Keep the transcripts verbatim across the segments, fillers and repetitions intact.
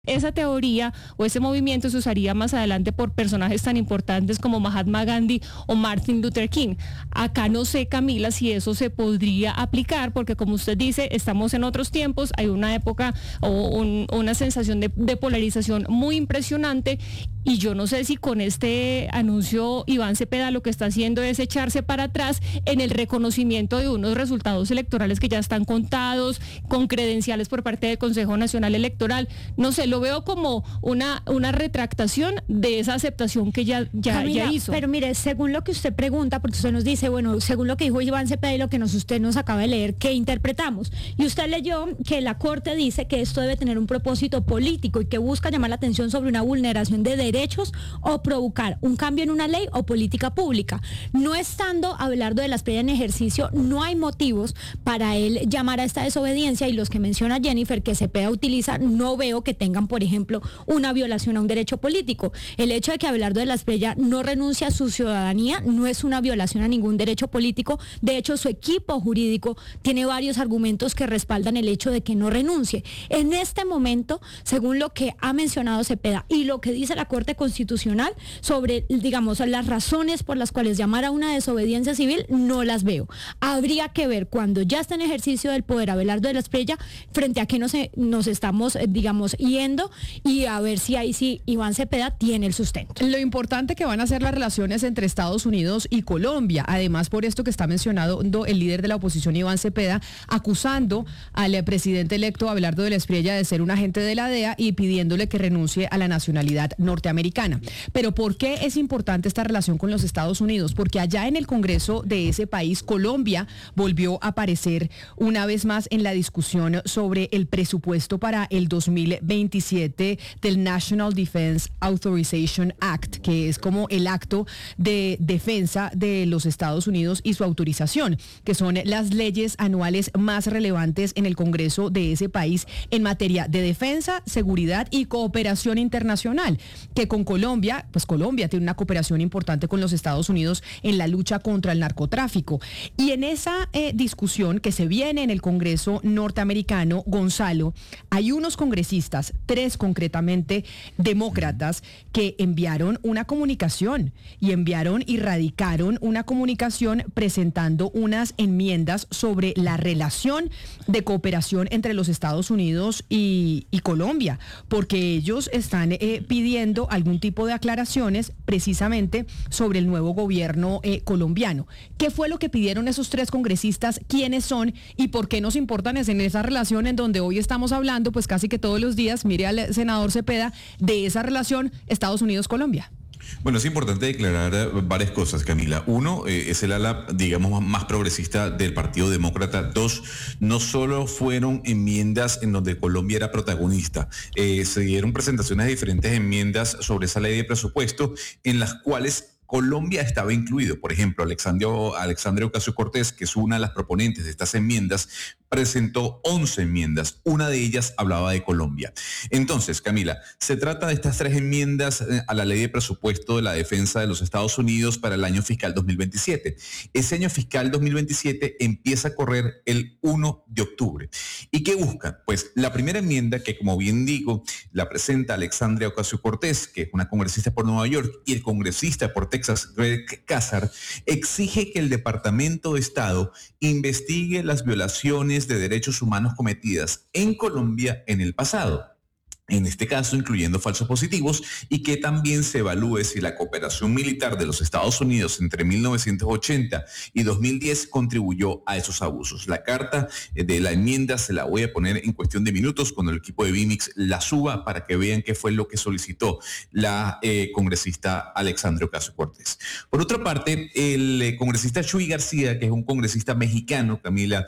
Esa teoría o ese movimiento se usaría más adelante por personajes tan importantes como Mahatma Gandhi o Martin Luther King. Acá no sé, Camila, si eso se podría aplicar, porque como usted dice, estamos en otros tiempos, hay una época o un, una sensación de, de polarización muy impresionante, y yo no sé si con este anuncio Iván Cepeda lo que está haciendo es echarse para atrás en el reconocimiento de unos resultados electorales que ya están contados, con credenciales por parte del Consejo Nacional Electoral. No sé, lo veo como una, una retractación de esa aceptación que ya, ya, Camila, ya hizo. Pero mire, según lo que usted pregunta, porque usted nos dice, bueno, según lo que dijo Iván Cepeda y lo que nos, usted nos acaba de leer, ¿qué interpretamos? Y usted leyó que la Corte dice que esto debe tener un propósito político y que busca llamar la atención sobre una vulneración de derechos o provocar un cambio en una ley o política pública. No estando hablando de las Espriella en ejercicio, no hay motivos para él llamar a esta desobediencia, y los que menciona Jennifer que Cepeda utiliza, no veo que tengan, por ejemplo, una violación a un derecho político. El hecho de que Abelardo de la Espriella no renuncia a su ciudadanía no es una violación a ningún derecho político. De hecho, su equipo jurídico tiene varios argumentos que respaldan el hecho de que no renuncie. En este momento, según lo que ha mencionado Cepeda y lo que dice la Corte Constitucional sobre, digamos, las razones por las cuales llamar a una desobediencia civil, no las veo. Habría que ver cuando ya está en ejercicio del poder Abelardo de la Espriella frente a qué nos, nos estamos, digamos, yendo, y a ver si ahí sí Iván Cepeda tiene el sustento. Lo importante que van a ser las relaciones entre Estados Unidos y Colombia, además por esto que está mencionando el líder de la oposición Iván Cepeda, acusando al presidente electo Abelardo de la Espriella de ser un agente de la D E A y pidiéndole que renuncie a la nacionalidad norteamericana. Pero ¿por qué es importante esta relación con los Estados Unidos? Porque allá en el Congreso de ese país, Colombia volvió a aparecer una vez más en la discusión sobre el presupuesto para el dos mil veintisiete del National Defense Authorization Act, que es como el acto de defensa de los Estados Unidos y su autorización, que son las leyes anuales más relevantes en el Congreso de ese país en materia de defensa, seguridad y cooperación internacional, que con Colombia, pues Colombia tiene una cooperación importante con los Estados Unidos en la lucha contra el narcotráfico. Y en esa eh, discusión que se viene en el Congreso norteamericano, Gonzalo, hay unos congresistas, tres concretamente demócratas, que enviaron una comunicación y enviaron y radicaron una comunicación presentando unas enmiendas sobre la relación de cooperación entre los Estados Unidos y, y Colombia, porque ellos están eh, pidiendo algún tipo de aclaraciones precisamente sobre el nuevo gobierno eh, colombiano. ¿Qué fue lo que pidieron esos tres congresistas? ¿Quiénes son y por qué nos importan es en esa relación en donde hoy estamos hablando pues casi que todos los días, mire al senador Cepeda, de esa relación Estados Unidos-Colombia? Bueno, es importante declarar varias cosas, Camila. Uno, eh, es el ala, digamos, más progresista del Partido Demócrata. Dos, no solo fueron enmiendas en donde Colombia era protagonista, eh, se dieron presentaciones de diferentes enmiendas sobre esa ley de presupuesto en las cuales Colombia estaba incluido. Por ejemplo, Alexandria, Alexandria Ocasio-Cortez, que es una de las proponentes de estas enmiendas, presentó once enmiendas. Una de ellas hablaba de Colombia. Entonces, Camila, se trata de estas tres enmiendas a la ley de presupuesto de la defensa de los Estados Unidos para el año fiscal dos mil veintisiete. Ese año fiscal dos mil veintisiete empieza a correr el primero de octubre. ¿Y qué busca? Pues la primera enmienda, que como bien digo, la presenta Alexandria Ocasio-Cortez, que es una congresista por Nueva York, y el congresista por Texas, Greg Casar, exige que el Departamento de Estado investigue las violaciones de derechos humanos cometidas en Colombia en el pasado, en este caso incluyendo falsos positivos, y que también se evalúe si la cooperación militar de los Estados Unidos entre mil novecientos ochenta y dos mil diez contribuyó a esos abusos. La carta de la enmienda se la voy a poner en cuestión de minutos cuando el equipo de Vimix la suba para que vean qué fue lo que solicitó la eh, congresista Alexandria Ocasio-Cortez. Por otra parte, el eh, congresista Chuy García, que es un congresista mexicano, Camila,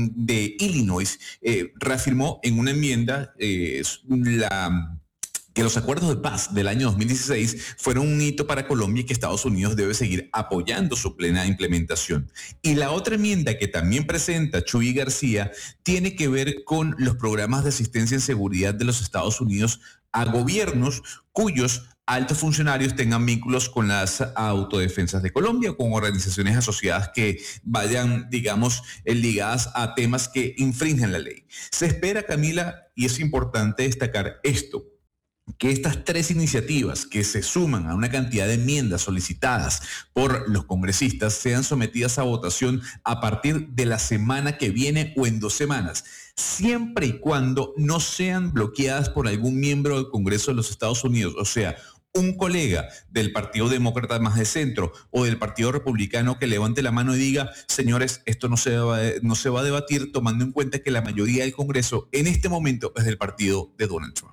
de Illinois, eh, reafirmó en una enmienda eh, la que los acuerdos de paz del año dos mil dieciséis fueron un hito para Colombia y que Estados Unidos debe seguir apoyando su plena implementación. Y la otra enmienda que también presenta Chuy García tiene que ver con los programas de asistencia en seguridad de los Estados Unidos a gobiernos cuyos altos funcionarios tengan vínculos con las autodefensas de Colombia o con organizaciones asociadas que vayan, digamos, ligadas a temas que infringen la ley. Se espera, Camila, y es importante destacar esto, que estas tres iniciativas que se suman a una cantidad de enmiendas solicitadas por los congresistas sean sometidas a votación a partir de la semana que viene o en dos semanas, siempre y cuando no sean bloqueadas por algún miembro del Congreso de los Estados Unidos, o sea, un colega del Partido Demócrata más de centro o del Partido Republicano que levante la mano y diga, señores, esto no se va, no se va a debatir, tomando en cuenta que la mayoría del Congreso en este momento es del partido de Donald Trump.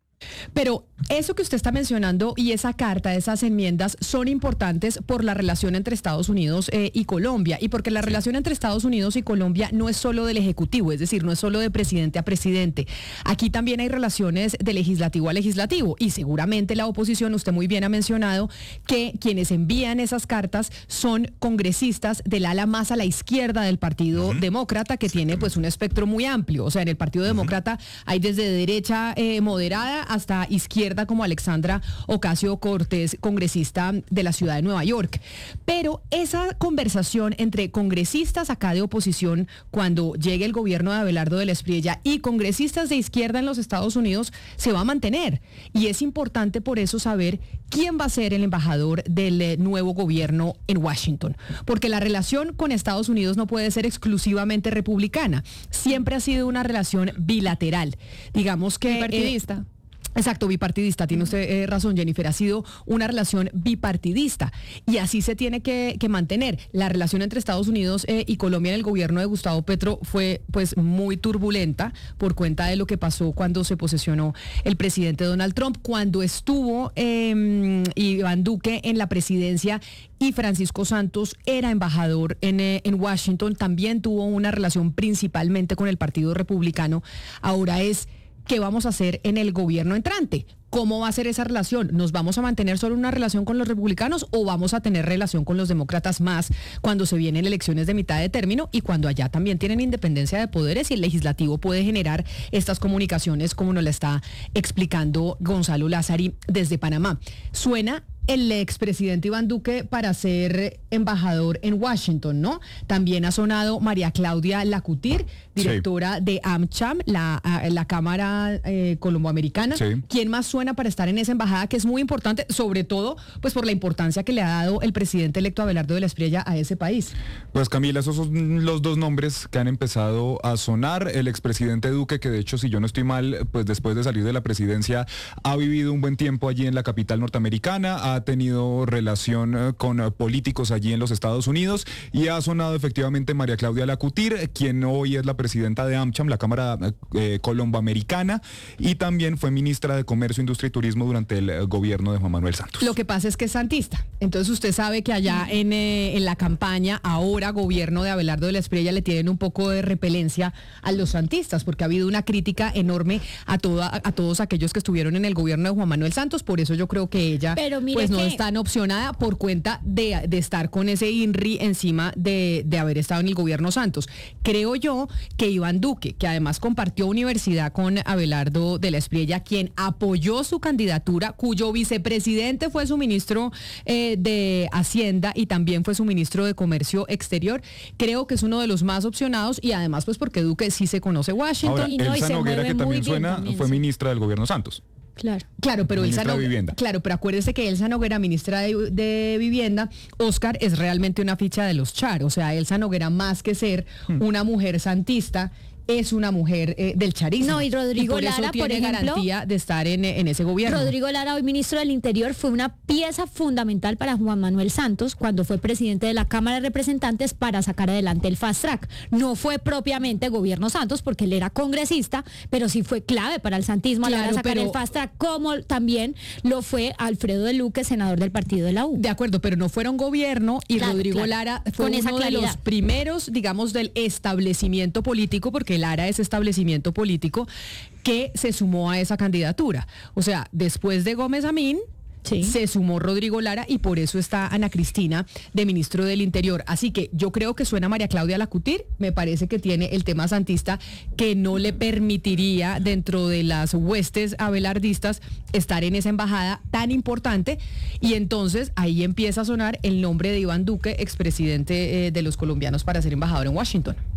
Pero eso que usted está mencionando y esa carta, esas enmiendas son importantes por la relación entre Estados Unidos eh, y Colombia, y porque la relación entre Estados Unidos y Colombia no es solo del Ejecutivo, es decir, no es solo de presidente a presidente. Aquí también hay relaciones de legislativo a legislativo, y seguramente la oposición, usted muy bien ha mencionado que quienes envían esas cartas son congresistas del ala más a la izquierda del Partido uh-huh. Demócrata, que tiene pues un espectro muy amplio. O sea, en el Partido uh-huh. Demócrata hay desde derecha eh, moderada hasta izquierda, como Alexandra Ocasio-Cortez, congresista de la ciudad de Nueva York. Pero esa conversación entre congresistas acá de oposición, cuando llegue el gobierno de Abelardo de la Espriella, y congresistas de izquierda en los Estados Unidos, se va a mantener. Y es importante por eso saber quién va a ser el embajador del eh, nuevo gobierno en Washington. Porque la relación con Estados Unidos no puede ser exclusivamente republicana. Siempre ha sido una relación bilateral. Digamos que... Bipartidista. Eh, Exacto, bipartidista, tiene usted eh, razón, Jennifer, ha sido una relación bipartidista y así se tiene que, que mantener. La relación entre Estados Unidos eh, y Colombia en el gobierno de Gustavo Petro fue pues muy turbulenta por cuenta de lo que pasó cuando se posesionó el presidente Donald Trump, cuando estuvo eh, Iván Duque en la presidencia y Francisco Santos era embajador en, eh, en Washington. También tuvo una relación principalmente con el Partido Republicano. Ahora es... ¿qué vamos a hacer en el gobierno entrante? ¿Cómo va a ser esa relación? ¿Nos vamos a mantener solo una relación con los republicanos o vamos a tener relación con los demócratas más cuando se vienen elecciones de mitad de término y cuando allá también tienen independencia de poderes y el legislativo puede generar estas comunicaciones como nos la está explicando Gonzalo Lázari desde Panamá? Suena el expresidente Iván Duque para ser embajador en Washington, ¿no? También ha sonado María Claudia Lacutir, directora sí. de AmCham, la, la Cámara eh, Colomboamericana. Sí. ¿Quién más suena para estar en esa embajada que es muy importante, sobre todo pues por la importancia que le ha dado el presidente electo Abelardo de la Espriella a ese país? Pues Camila, esos son los dos nombres que han empezado a sonar. El expresidente Duque, que de hecho, si yo no estoy mal, pues después de salir de la presidencia ha vivido un buen tiempo allí en la capital norteamericana, ha tenido relación con políticos allí en los Estados Unidos y ha sonado efectivamente María Claudia Lacutir, quien hoy es la presidenta de AmCham, la Cámara eh, Colomboamericana, y también fue ministra de Comercio, Industria y Turismo durante el gobierno de Juan Manuel Santos. Lo que pasa es que es santista. Entonces usted sabe que allá en, eh, en la campaña, ahora gobierno de Abelardo de la Espriella, le tienen un poco de repelencia a los santistas, porque ha habido una crítica enorme a, toda, a todos aquellos que estuvieron en el gobierno de Juan Manuel Santos. Por eso yo creo que ella pues no que... es tan opcionada por cuenta de, de estar con ese I N R I encima de, de haber estado en el gobierno Santos. Creo yo que Iván Duque, que además compartió universidad con Abelardo de la Espriella, quien apoyó su candidatura, cuyo vicepresidente fue su ministro eh, de Hacienda y también fue su ministro de Comercio Exterior, creo que es uno de los más opcionados y además pues porque Duque sí se conoce Washington. Ahora, y no, Elsa y se Noguera, que también suena, también, fue sí. ministra del gobierno Santos. Claro, claro, pero Elsa Noguera, claro, pero acuérdese que Elsa Noguera, ministra de, de Vivienda, Oscar, es realmente una ficha de los Char. O sea, Elsa Noguera, más que ser hmm. una mujer santista, es una mujer eh, del charismo. No, y Rodrigo y por Lara, eso tiene por ejemplo, garantía de estar en, en ese gobierno. Rodrigo Lara, hoy ministro del Interior, fue una pieza fundamental para Juan Manuel Santos cuando fue presidente de la Cámara de Representantes para sacar adelante el Fast Track. No fue propiamente gobierno Santos porque él era congresista, pero sí fue clave para el santismo claro, a la hora de sacar pero, el Fast Track, como también lo fue Alfredo de Luque, senador del partido de la U. De acuerdo, pero no fueron gobierno y claro, Rodrigo claro, Lara fue uno esa de los primeros, digamos, del establecimiento político, porque Lara es establecimiento político que se sumó a esa candidatura. O sea, después de Gómez Amín, sí. se sumó Rodrigo Lara y por eso está Ana Cristina de ministro del Interior. Así que yo creo que suena María Claudia Lacutir, me parece que tiene el tema santista que no le permitiría dentro de las huestes abelardistas estar en esa embajada tan importante y entonces ahí empieza a sonar el nombre de Iván Duque, expresidente eh, de los colombianos, para ser embajador en Washington.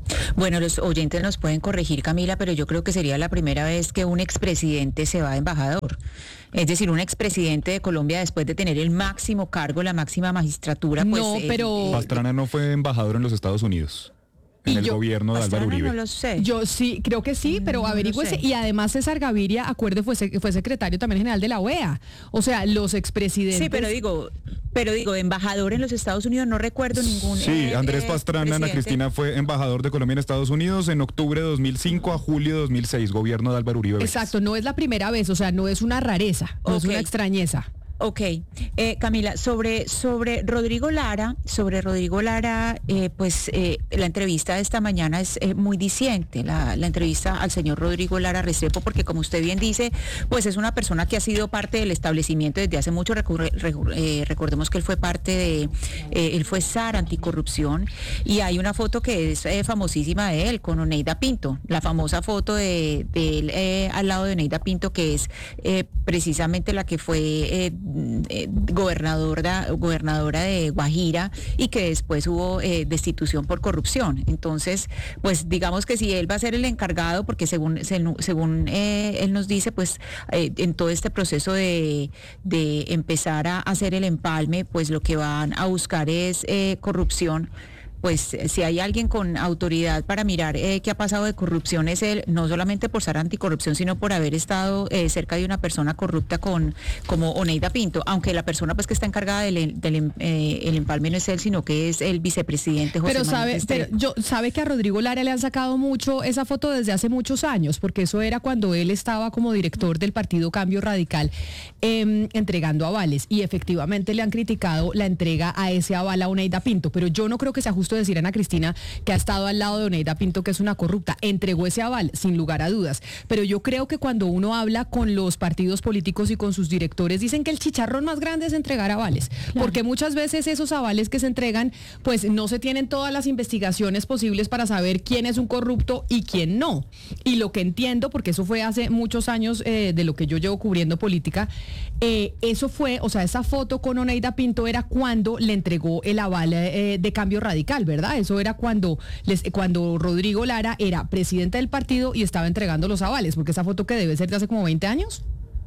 Bueno, los oyentes nos pueden corregir, Camila, pero yo creo que sería la primera vez que un expresidente se va de embajador. Es decir, un expresidente de Colombia, después de tener el máximo cargo, la máxima magistratura, pues... No, eh, pero... Pastrana no fue embajador en los Estados Unidos, en Y el yo- gobierno de Álvaro Pastrana Uribe. no lo sé. Yo sí, creo que sí, pero Mm, no lo averígüese. sé. Y además César Gaviria, acuerde, fue, sec- fue secretario también general de la O E A. O sea, los expresidentes... Sí, pero digo, pero digo, embajador en los Estados Unidos, no recuerdo ningún... Sí, eh, Andrés eh, Pastrana, Ana presidente. Cristina, fue embajador de Colombia en Estados Unidos en octubre de dos mil cinco a julio de dos mil seis, gobierno de Álvaro Uribe Vélez. Exacto, no es la primera vez, o sea, no es una rareza, no es Ok. una extrañeza. Ok, eh, Camila, sobre, sobre Rodrigo Lara, sobre Rodrigo Lara, eh, pues eh, la entrevista de esta mañana es eh, muy diciente, la, la entrevista al señor Rodrigo Lara Restrepo, porque como usted bien dice, pues es una persona que ha sido parte del establecimiento desde hace mucho, recurre- recur- eh, recordemos que él fue parte de, eh, él fue SAR anticorrupción, y hay una foto que es eh, famosísima de él con Oneida Pinto, la famosa foto de, de él eh, al lado de Oneida Pinto, que es eh, precisamente la que fue... Eh, eh, gobernadora, gobernadora de Guajira y que después hubo eh, destitución por corrupción. Entonces, pues digamos que si él va a ser el encargado, porque según, según, según eh, él nos dice, pues eh, en todo este proceso de, de empezar a hacer el empalme, pues lo que van a buscar es eh, corrupción. Pues si hay alguien con autoridad para mirar eh, qué ha pasado de corrupción es él, no solamente por ser anticorrupción, sino por haber estado eh, cerca de una persona corrupta con como Oneida Pinto, aunque la persona pues que está encargada del, del eh, el empalme no es él, sino que es el vicepresidente José Pero Manuel sabe, pero Restrepo. yo sabe que a Rodrigo Lara le han sacado mucho esa foto desde hace muchos años, porque eso era cuando él estaba como director del partido Cambio Radical eh, entregando avales, y efectivamente le han criticado la entrega a ese aval a Oneida Pinto, pero yo no creo que sea justo decir, Ana Cristina, que ha estado al lado de Oneida Pinto, que es una corrupta. Entregó ese aval, sin lugar a dudas, pero yo creo que cuando uno habla con los partidos políticos y con sus directores, dicen que el chicharrón más grande es entregar avales, porque muchas veces esos avales que se entregan, pues no se tienen todas las investigaciones posibles para saber quién es un corrupto y quién no. Y lo que entiendo, porque eso fue hace muchos años eh, de lo que yo llevo cubriendo política, eh, eso fue, o sea, esa foto con Oneida Pinto era cuando le entregó el aval eh, de Cambio Radical, ¿verdad? Eso era cuando, les, cuando Rodrigo Lara era presidente del partido y estaba entregando los avales, porque esa foto que debe ser de hace como veinte años.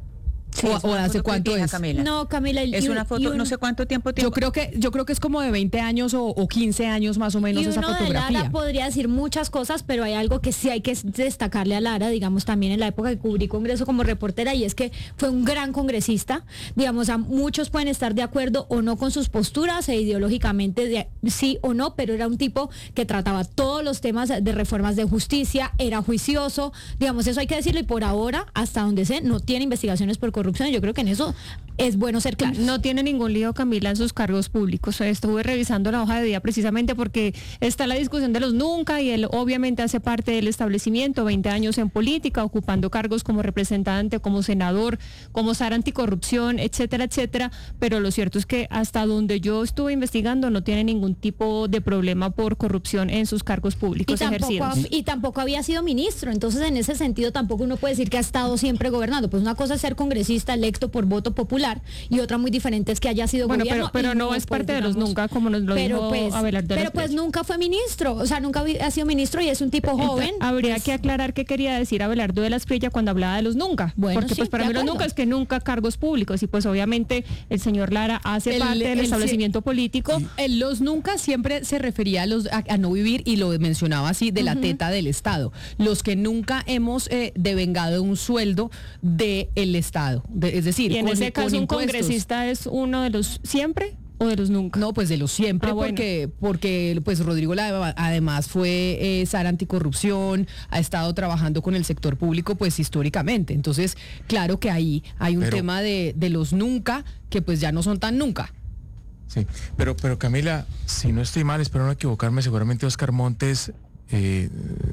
Sí, o, es o una hace foto cuánto vieja, es. Camila. No, Camila, y- Es y- una y foto, un- no sé cuánto tiempo tiempo. Yo creo que yo creo que es como de veinte años o, o quince años más o menos Y esa uno de fotografía. Lara podría decir muchas cosas, pero hay algo que sí hay que destacarle a Lara, digamos, también en la época que cubrí Congreso como reportera, y es que fue un gran congresista. Digamos, a muchos pueden estar de acuerdo o no con sus posturas e ideológicamente de, sí o no, pero era un tipo que trataba todos los temas de reformas de justicia, era juicioso, digamos, eso hay que decirlo, y por ahora, hasta donde sé, no tiene investigaciones por corrupción. Yo creo que en eso es bueno ser claro. No tiene ningún lío, Camila, en sus cargos públicos. Estuve revisando la hoja de vida precisamente porque está la discusión de los nunca, y él obviamente hace parte del establecimiento, veinte años en política, ocupando cargos como representante, como senador, como SAR anticorrupción, etcétera, etcétera. Pero lo cierto es que hasta donde yo estuve investigando no tiene ningún tipo de problema por corrupción en sus cargos Y públicos tampoco, ejercidos. ha- y tampoco había sido ministro, entonces en ese sentido tampoco uno puede decir que ha estado siempre gobernando. Pues una cosa es ser congresista electo por voto popular y otra muy diferente es que haya sido Bueno, gobierno. pero, pero y no es pues, parte de los digamos, nunca, como nos lo pero dijo pues, Abelardo de la pero pues Espriella. nunca fue ministro, o sea, nunca habi- ha sido ministro y es un tipo joven. Entonces, habría pues, que aclarar qué quería decir Abelardo de la Espriella cuando hablaba de los nunca. Bueno, porque sí, pues para de mí los acuerdo. nunca es que nunca cargos públicos, y pues obviamente el señor Lara hace El- parte del el- establecimiento político. En los nunca siempre se refería a los a, a no vivir, y lo mencionaba así, de la teta del Estado. Los que nunca hemos eh, devengado un sueldo del Estado. De- es decir, Y en con- ese con caso un impuestos. congresista es uno de los siempre o de los nunca. No, pues de los siempre, Ah, bueno. porque, porque pues Rodrigo Lara además fue eh, SAR anticorrupción, ha estado trabajando con el sector público pues históricamente. Entonces, claro que ahí hay un Pero- tema de, de los nunca, que pues ya no son tan nunca. Sí, pero, pero Camila, si no estoy mal, espero no equivocarme, seguramente Oscar Montes eh,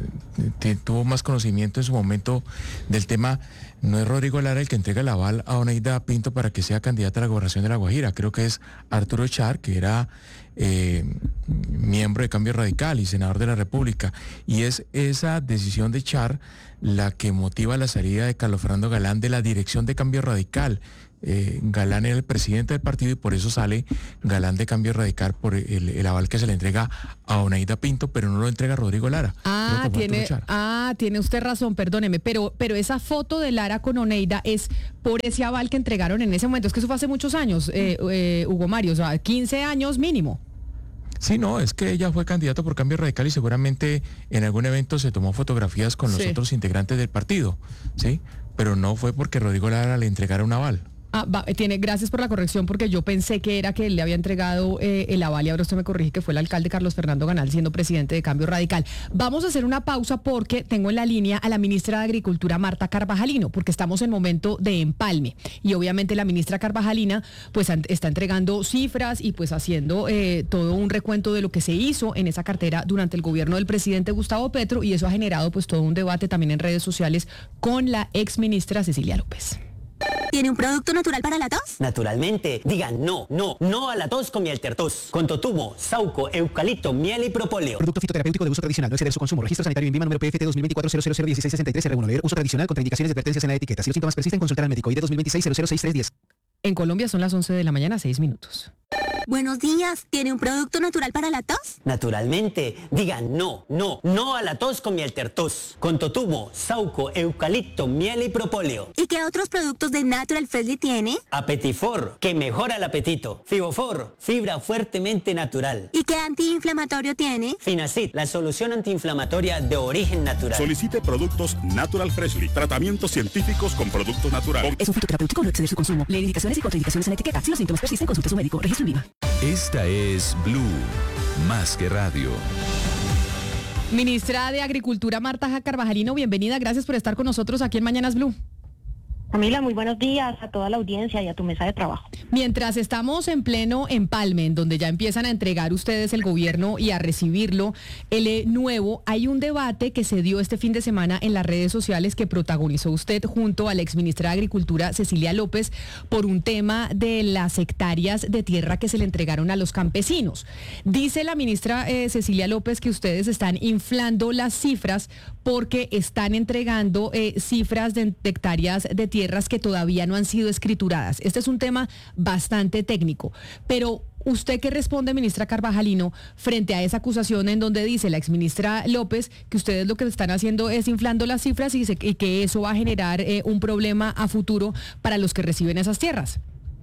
te- tuvo más conocimiento en su momento del tema. No es Rodrigo Lara el que entrega el aval a Oneida Pinto para que sea candidata a la gobernación de La Guajira, creo que es Arturo Char, que era eh, miembro de Cambio Radical y senador de la República. Y es esa decisión de Char la que motiva la salida de Carlos Fernando Galán de la dirección de Cambio Radical. Eh, Galán era el presidente del partido y por eso sale Galán de Cambio Radical por el, el aval que se le entrega a Oneida Pinto, pero no lo entrega a Rodrigo Lara. Ah, tiene, ah, tiene usted razón, perdóneme, pero, pero esa foto de Lara con Oneida es por ese aval que entregaron en ese momento. Es que eso fue hace muchos años, eh, eh, Hugo Mario, o sea, quince años mínimo. Sí, no, es que ella fue candidata por Cambio Radical y seguramente en algún evento se tomó fotografías con los sí. otros integrantes del partido, ¿sí? Pero no fue porque Rodrigo Lara le entregara un aval. Ah, va, tiene, gracias por la corrección, porque yo pensé que era que él le había entregado eh, el aval y ahora usted me corrige que fue el alcalde Carlos Fernando Galán siendo presidente de Cambio Radical. Vamos a hacer una pausa porque tengo en la línea a la ministra de Agricultura, Marta Carvajalino, porque estamos en momento de empalme y obviamente la ministra Carvajalina pues está entregando cifras y pues haciendo eh, todo un recuento de lo que se hizo en esa cartera durante el gobierno del presidente Gustavo Petro y eso ha generado pues todo un debate también en redes sociales con la ex ministra Cecilia López. ¿Tiene un producto natural para la tos? Naturalmente. Digan no, no, no a la tos con Mieltertos. Con totumo, sauco, eucalipto, miel y propóleo. Producto fitoterapéutico de uso tradicional. No exceder su consumo. Registro sanitario INVIMA número P F T dos mil veinticuatro cero cero cero dieciséis sesenta y tres R uno. Leer uso tradicional contra indicaciones y advertencias en la etiqueta. Si los síntomas persisten, consultar al médico. I D dos mil veintiséis cero cero seis tres diez. En Colombia son las once de la mañana, seis minutos. Buenos días. ¿Tiene un producto natural para la tos? Naturalmente. Digan no, no, no a la tos con Mieltertos. Con totumo, sauco, eucalipto, miel y propóleo. ¿Y qué otros productos de Natural Freshly tiene? Apetifor, que mejora el apetito. Fibofor, fibra fuertemente natural. ¿Y qué antiinflamatorio tiene? Finacid, la solución antiinflamatoria de origen natural. Solicite productos Natural Freshly. Tratamientos científicos con productos naturales. Es un fitoterapéutico, no exceder su consumo. Leer indicaciones y contraindicaciones en la etiqueta. Si los síntomas persisten, consulte a su médico. Registro INVIMA. Esta es Blue, más que radio. Ministra de Agricultura, Marta Carvajalino, bienvenida. Gracias por estar con nosotros aquí en Mañanas Blue. Camila, muy buenos días a toda la audiencia y a tu mesa de trabajo. Mientras estamos en pleno empalme, en donde ya empiezan a entregar ustedes el gobierno y a recibirlo, el nuevo, hay un debate que se dio este fin de semana en las redes sociales que protagonizó usted junto a la exministra de Agricultura, Cecilia López, por un tema de las hectáreas de tierra que se le entregaron a los campesinos. Dice la ministra eh, Cecilia López que ustedes están inflando las cifras porque están entregando eh, cifras de, de hectáreas de tierra tierras que todavía no han sido escrituradas. Este es un tema bastante técnico, pero ¿usted qué responde, ministra Carvajalino, frente a esa acusación en donde dice la exministra López que ustedes lo que están haciendo es inflando las cifras y, se, y que eso va a generar eh, un problema a futuro para los que reciben esas tierras?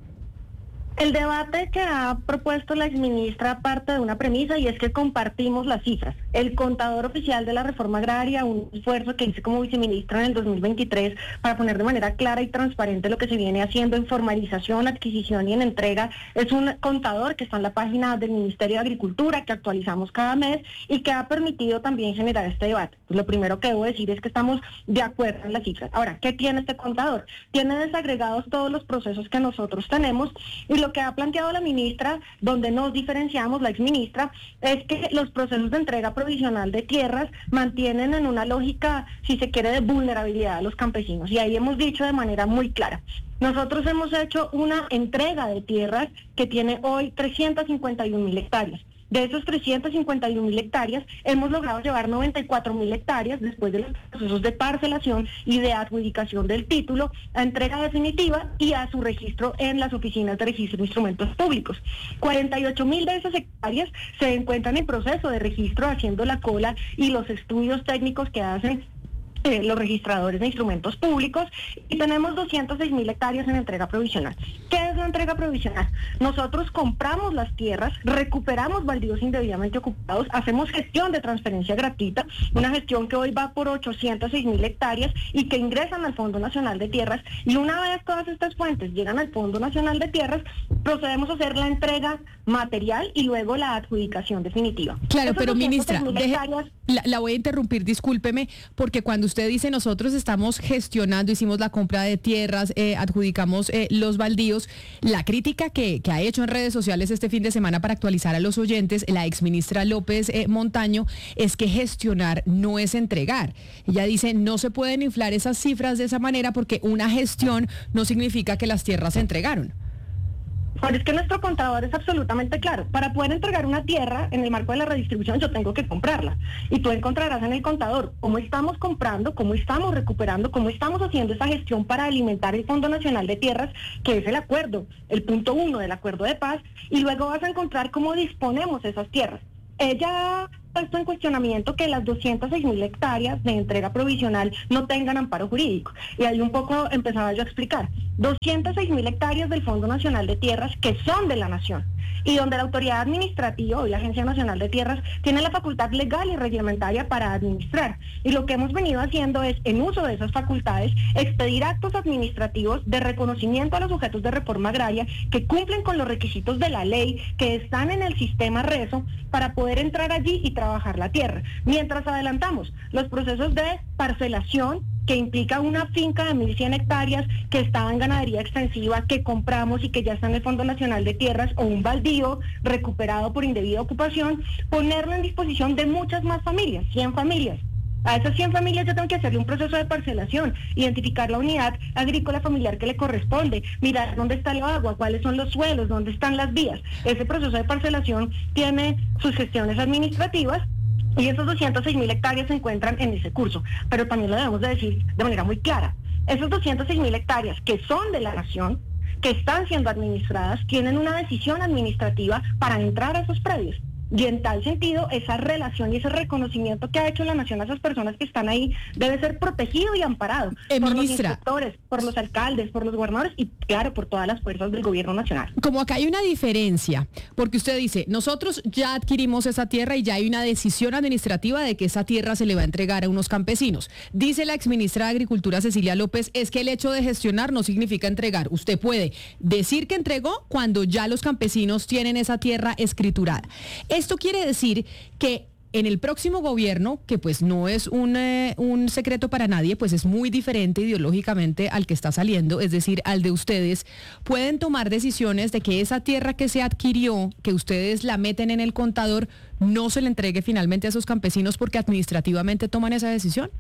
El debate que ha propuesto la exministra parte de una premisa y es que compartimos las cifras. El contador oficial de la reforma agraria, un esfuerzo que hice como viceministra en el dos mil veintitrés para poner de manera clara y transparente lo que se viene haciendo en formalización, adquisición y en entrega, es un contador que está en la página del Ministerio de Agricultura que actualizamos cada mes y que ha permitido también generar este debate. Lo primero que debo decir es que estamos de acuerdo en las cifras. Ahora, ¿qué tiene este contador? Tiene desagregados todos los procesos que nosotros tenemos y lo que ha planteado la ministra, donde nos diferenciamos, la exministra, es que los procesos de entrega provisional de tierras mantienen en una lógica, si se quiere, de vulnerabilidad a los campesinos. Y ahí hemos dicho de manera muy clara. Nosotros hemos hecho una entrega de tierras que tiene hoy trescientas cincuenta y un mil hectáreas. De esos trescientas cincuenta y un mil hectáreas, hemos logrado llevar noventa y cuatro mil hectáreas después de los procesos de parcelación y de adjudicación del título a entrega definitiva y a su registro en las oficinas de registro de instrumentos públicos. cuarenta y ocho mil de esas hectáreas se encuentran en proceso de registro haciendo la cola y los estudios técnicos que hacen Eh, los registradores de instrumentos públicos y tenemos doscientas seis mil hectáreas en entrega provisional. ¿Qué es la entrega provisional? Nosotros compramos las tierras, recuperamos baldíos indebidamente ocupados, hacemos gestión de transferencia gratuita, una gestión que hoy va por ochocientas seis mil hectáreas y que ingresan al Fondo Nacional de Tierras y una vez todas estas fuentes llegan al Fondo Nacional de Tierras, procedemos a hacer la entrega material y luego la adjudicación definitiva. Claro, Esos pero ministra, deje, hectáreas, la, la voy a interrumpir, discúlpeme, porque cuando usted dice nosotros estamos gestionando, hicimos la compra de tierras, eh, adjudicamos eh, los baldíos, la crítica que, que ha hecho en redes sociales este fin de semana para actualizar a los oyentes, la exministra López eh, Montaño, es que gestionar no es entregar. Ella dice no se pueden inflar esas cifras de esa manera porque una gestión no significa que las tierras se entregaron. Pero es que nuestro contador es absolutamente claro. Para poder entregar una tierra en el marco de la redistribución, yo tengo que comprarla. Y tú encontrarás en el contador cómo estamos comprando, cómo estamos recuperando, cómo estamos haciendo esa gestión para alimentar el Fondo Nacional de Tierras, que es el acuerdo, el punto uno del acuerdo de paz, y luego vas a encontrar cómo disponemos esas tierras. Ella ha puesto en cuestionamiento que las doscientas seis mil hectáreas de entrega provisional no tengan amparo jurídico. Y ahí un poco empezaba yo a explicar. doscientas seis mil hectáreas del Fondo Nacional de Tierras que son de la Nación y donde la autoridad administrativa y la Agencia Nacional de Tierras tiene la facultad legal y reglamentaria para administrar. Y lo que hemos venido haciendo es, en uso de esas facultades, expedir actos administrativos de reconocimiento a los sujetos de reforma agraria que cumplen con los requisitos de la ley, que están en el sistema RESO, para poder entrar allí y trabajar la tierra. Mientras adelantamos los procesos de parcelación, que implica una finca de mil cien hectáreas que estaba en ganadería extensiva, que compramos y que ya está en el Fondo Nacional de Tierras, o un baldío recuperado por indebida ocupación, ponerlo en disposición de muchas más familias, cien familias. A esas cien familias yo tengo que hacerle un proceso de parcelación, identificar la unidad agrícola familiar que le corresponde, mirar dónde está el agua, cuáles son los suelos, dónde están las vías. Ese proceso de parcelación tiene sus gestiones administrativas, y esos doscientas seis mil hectáreas se encuentran en ese curso. Pero también lo debemos de decir de manera muy clara. Esos doscientas seis mil hectáreas que son de la Nación, que están siendo administradas, tienen una decisión administrativa para entrar a esos predios. Y en tal sentido, esa relación y ese reconocimiento que ha hecho la Nación a esas personas que están ahí debe ser protegido y amparado eh, por ministra, los inspectores, por los alcaldes, por los gobernadores y, claro, por todas las fuerzas del gobierno nacional. Como acá hay una diferencia, porque usted dice, nosotros ya adquirimos esa tierra y ya hay una decisión administrativa de que esa tierra se le va a entregar a unos campesinos. Dice la exministra de Agricultura, Cecilia López, es que el hecho de gestionar no significa entregar. Usted puede decir que entregó cuando ya los campesinos tienen esa tierra escriturada. Esto quiere decir que en el próximo gobierno, que pues no es un, eh, un secreto para nadie, pues es muy diferente ideológicamente al que está saliendo, es decir, al de ustedes, pueden tomar decisiones de que esa tierra que se adquirió, que ustedes la meten en el contador, no se le entregue finalmente a esos campesinos porque administrativamente toman esa decisión.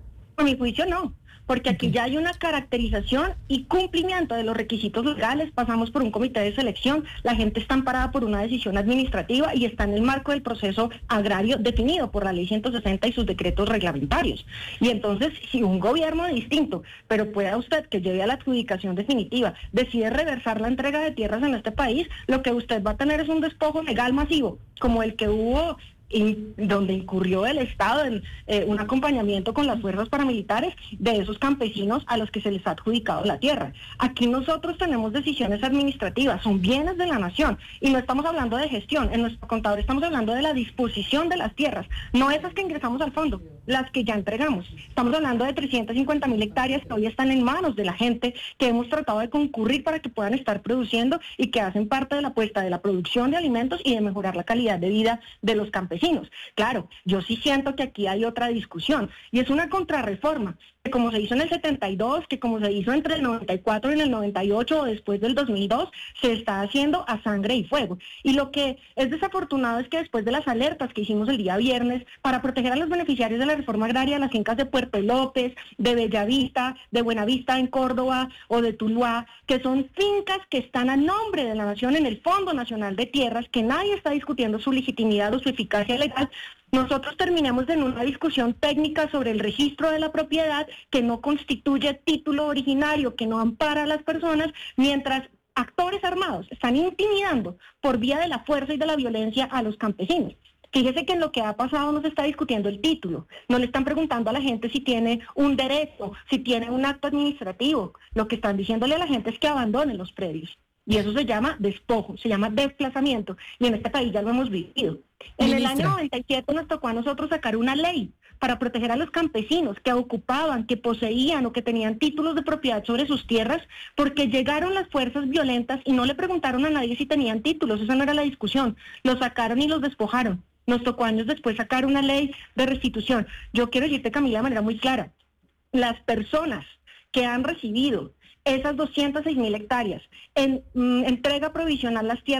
A mi juicio no. Porque aquí ya hay una caracterización y cumplimiento de los requisitos legales, pasamos por un comité de selección, la gente está amparada por una decisión administrativa y está en el marco del proceso agrario definido por la ley ciento sesenta y sus decretos reglamentarios. Y entonces, si un gobierno distinto, pero pueda usted que lleve a la adjudicación definitiva, decide reversar la entrega de tierras en este país, lo que usted va a tener es un despojo legal masivo, como el que hubo In, donde incurrió el Estado en eh, un acompañamiento con las fuerzas paramilitares de esos campesinos a los que se les ha adjudicado la tierra. Aquí nosotros tenemos decisiones administrativas, son bienes de la Nación, y no estamos hablando de gestión, en nuestro contador estamos hablando de la disposición de las tierras, no esas que ingresamos al fondo, las que ya entregamos. Estamos hablando de trescientas cincuenta mil hectáreas que hoy están en manos de la gente, que hemos tratado de concurrir para que puedan estar produciendo y que hacen parte de la apuesta de la producción de alimentos y de mejorar la calidad de vida de los campesinos. Claro, yo sí siento que aquí hay otra discusión y es una contrarreforma, que como se hizo en el setenta y dos, que como se hizo entre el noventa y cuatro y en el noventa y ocho o después del dos mil dos, se está haciendo a sangre y fuego. Y lo que es desafortunado es que después de las alertas que hicimos el día viernes para proteger a los beneficiarios de la reforma agraria, las fincas de Puerto López, de Bellavista, de Buenavista en Córdoba o de Tuluá, que son fincas que están a nombre de la Nación en el Fondo Nacional de Tierras, que nadie está discutiendo su legitimidad o su eficacia legal, nosotros terminamos en una discusión técnica sobre el registro de la propiedad que no constituye título originario, que no ampara a las personas, mientras actores armados están intimidando por vía de la fuerza y de la violencia a los campesinos. Fíjese que en lo que ha pasado no se está discutiendo el título, no le están preguntando a la gente si tiene un derecho, si tiene un acto administrativo, lo que están diciéndole a la gente es que abandonen los predios. Y eso se llama despojo, se llama desplazamiento, y en este país ya lo hemos vivido. En Ministra. El año noventa y siete nos tocó a nosotros sacar una ley para proteger a los campesinos que ocupaban, que poseían o que tenían títulos de propiedad sobre sus tierras, porque llegaron las fuerzas violentas y no le preguntaron a nadie si tenían títulos, esa no era la discusión, los sacaron y los despojaron. Nos tocó años después sacar una ley de restitución. Yo quiero decirte, Camila, de manera muy clara, las personas que han recibido esas doscientas seis mil hectáreas en mm, entrega provisional las tierras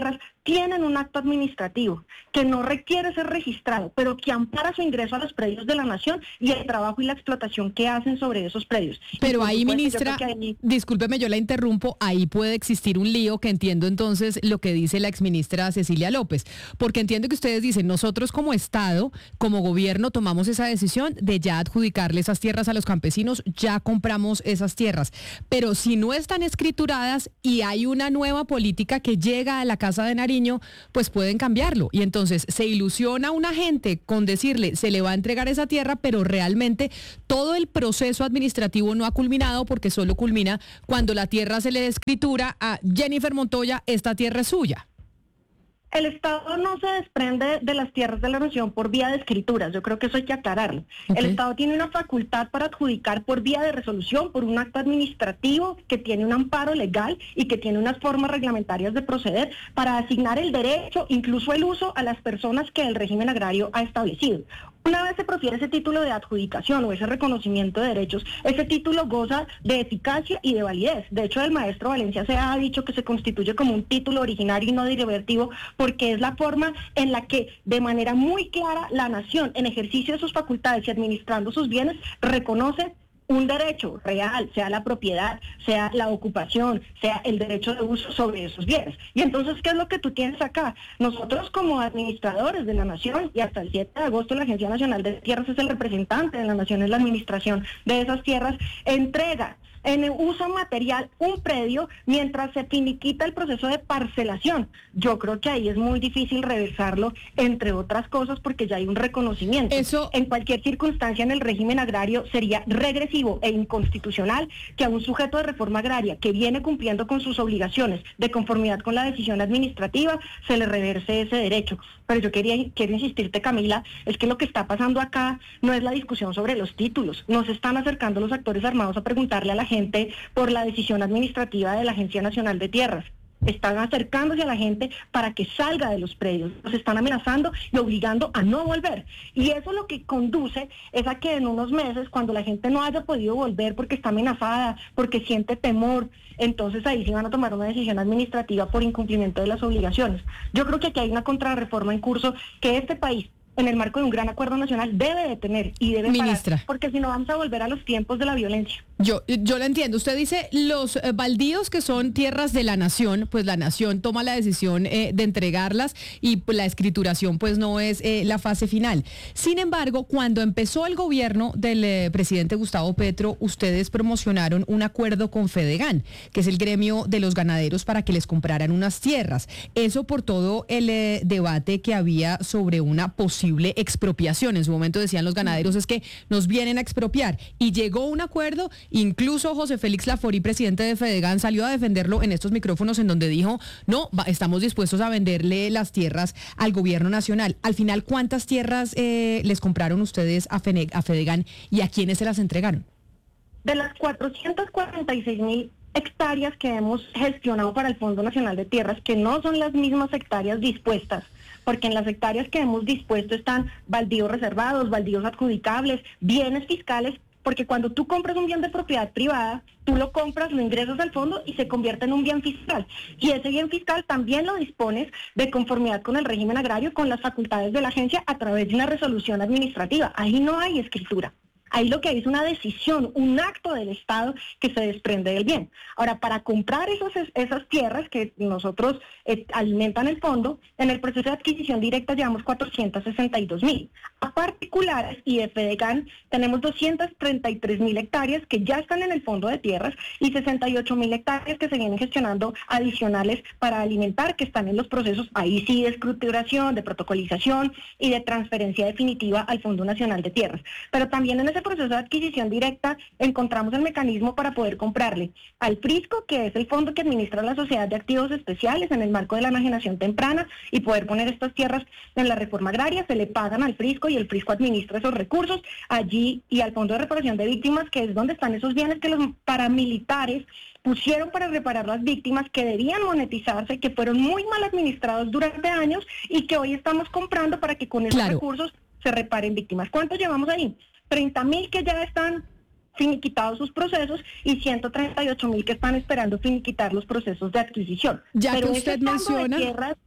tienen un acto administrativo que no requiere ser registrado, pero que ampara su ingreso a los predios de la nación y el trabajo y la explotación que hacen sobre esos predios. Pero ahí, ministra, ahí... discúlpeme, yo la interrumpo, ahí puede existir un lío, que entiendo entonces lo que dice la exministra Cecilia López, porque entiendo que ustedes dicen, nosotros como Estado, como gobierno, tomamos esa decisión de ya adjudicarle esas tierras a los campesinos, ya compramos esas tierras, pero si no están escrituradas y hay una nueva política que llega a la Casa de Nariño, pues pueden cambiarlo. Y entonces se ilusiona a una gente con decirle, se le va a entregar esa tierra, pero realmente todo el proceso administrativo no ha culminado, porque solo culmina cuando la tierra se le escritura a Jennifer Montoya, esta tierra es suya. El Estado no se desprende de las tierras de la nación por vía de escrituras, yo creo que eso hay que aclararlo. Okay. El Estado tiene una facultad para adjudicar por vía de resolución, por un acto administrativo que tiene un amparo legal y que tiene unas formas reglamentarias de proceder para asignar el derecho, incluso el uso, a las personas que el régimen agrario ha establecido. Una vez se profiere ese título de adjudicación o ese reconocimiento de derechos, ese título goza de eficacia y de validez. De hecho, el maestro Valencia se ha dicho que se constituye como un título originario y no derivativo, porque es la forma en la que, de manera muy clara, la nación, en ejercicio de sus facultades y administrando sus bienes, reconoce un derecho real, sea la propiedad, sea la ocupación, sea el derecho de uso sobre esos bienes. Y entonces, ¿qué es lo que tú tienes acá? Nosotros como administradores de la nación, y hasta el siete de agosto la Agencia Nacional de Tierras es el representante de la nación en la administración de esas tierras, entrega en el uso material un predio mientras se finiquita el proceso de parcelación. Yo creo que ahí es muy difícil reversarlo, entre otras cosas, porque ya hay un reconocimiento. Eso, en cualquier circunstancia en el régimen agrario sería regresivo e inconstitucional que a un sujeto de reforma agraria que viene cumpliendo con sus obligaciones de conformidad con la decisión administrativa se le reverse ese derecho. Pero yo quería quiero insistirte, Camila, es que lo que está pasando acá no es la discusión sobre los títulos. Nos están acercando los actores armados a preguntarle a la gente por la decisión administrativa de la Agencia Nacional de Tierras. Están acercándose a la gente para que salga de los predios, los están amenazando y obligando a no volver. Y eso lo que conduce es a que en unos meses, cuando la gente no haya podido volver porque está amenazada, porque siente temor, entonces ahí sí van a tomar una decisión administrativa por incumplimiento de las obligaciones. Yo creo que aquí hay una contrarreforma en curso que este país, en el marco de un gran acuerdo nacional, debe de tener y debe Ministra. parar, porque si no vamos a volver a los tiempos de la violencia. Yo, yo lo entiendo. Usted dice los eh, baldíos que son tierras de la nación, pues la nación toma la decisión eh, de entregarlas y pues, la escrituración pues no es eh, la fase final. Sin embargo, cuando empezó el gobierno del eh, presidente Gustavo Petro, ustedes promocionaron un acuerdo con Fedegan, que es el gremio de los ganaderos, para que les compraran unas tierras. Eso por todo el eh, debate que había sobre una posible expropiación. En su momento decían los ganaderos, es que nos vienen a expropiar, y llegó un acuerdo. Incluso José Félix Laforí, presidente de Fedegan, salió a defenderlo en estos micrófonos, en donde dijo, no, va, estamos dispuestos a venderle las tierras al gobierno nacional. Al final, ¿cuántas tierras eh, les compraron ustedes a, Fene, a Fedegan y a quiénes se las entregaron? De las cuatrocientas cuarenta y seis mil hectáreas que hemos gestionado para el Fondo Nacional de Tierras, que no son las mismas hectáreas dispuestas, porque en las hectáreas que hemos dispuesto están baldíos reservados, baldíos adjudicables, bienes fiscales, porque cuando tú compras un bien de propiedad privada, tú lo compras, lo ingresas al fondo y se convierte en un bien fiscal. Y ese bien fiscal también lo dispones de conformidad con el régimen agrario, con las facultades de la agencia a través de una resolución administrativa. Ahí no hay escritura. Ahí lo que hay es una decisión, un acto del Estado que se desprende del bien. Ahora, para comprar esos, esas tierras que nosotros eh, alimentan el fondo, en el proceso de adquisición directa llevamos cuatrocientas sesenta y dos mil. A particulares y de Fedegan tenemos doscientas treinta y tres mil hectáreas que ya están en el fondo de tierras y sesenta y ocho mil hectáreas que se vienen gestionando adicionales para alimentar, que están en los procesos, ahí sí, de escrituración, de protocolización y de transferencia definitiva al Fondo Nacional de Tierras. Pero también en ese proceso de adquisición directa encontramos el mecanismo para poder comprarle al Frisco, que es el fondo que administra la Sociedad de Activos Especiales en el marco de la enajenación temprana, y poder poner estas tierras en la reforma agraria. Se le pagan al Frisco y el Frisco administra esos recursos allí, y al Fondo de Reparación de Víctimas, que es donde están esos bienes que los paramilitares pusieron para reparar las víctimas, que debían monetizarse, que fueron muy mal administrados durante años y que hoy estamos comprando para que con esos claro. recursos se reparen víctimas. ¿Cuántos llevamos ahí? treinta mil que ya están finiquitados sus procesos y ciento treinta y ocho mil que están esperando finiquitar los procesos de adquisición. Ya Pero que usted menciona... Tierras,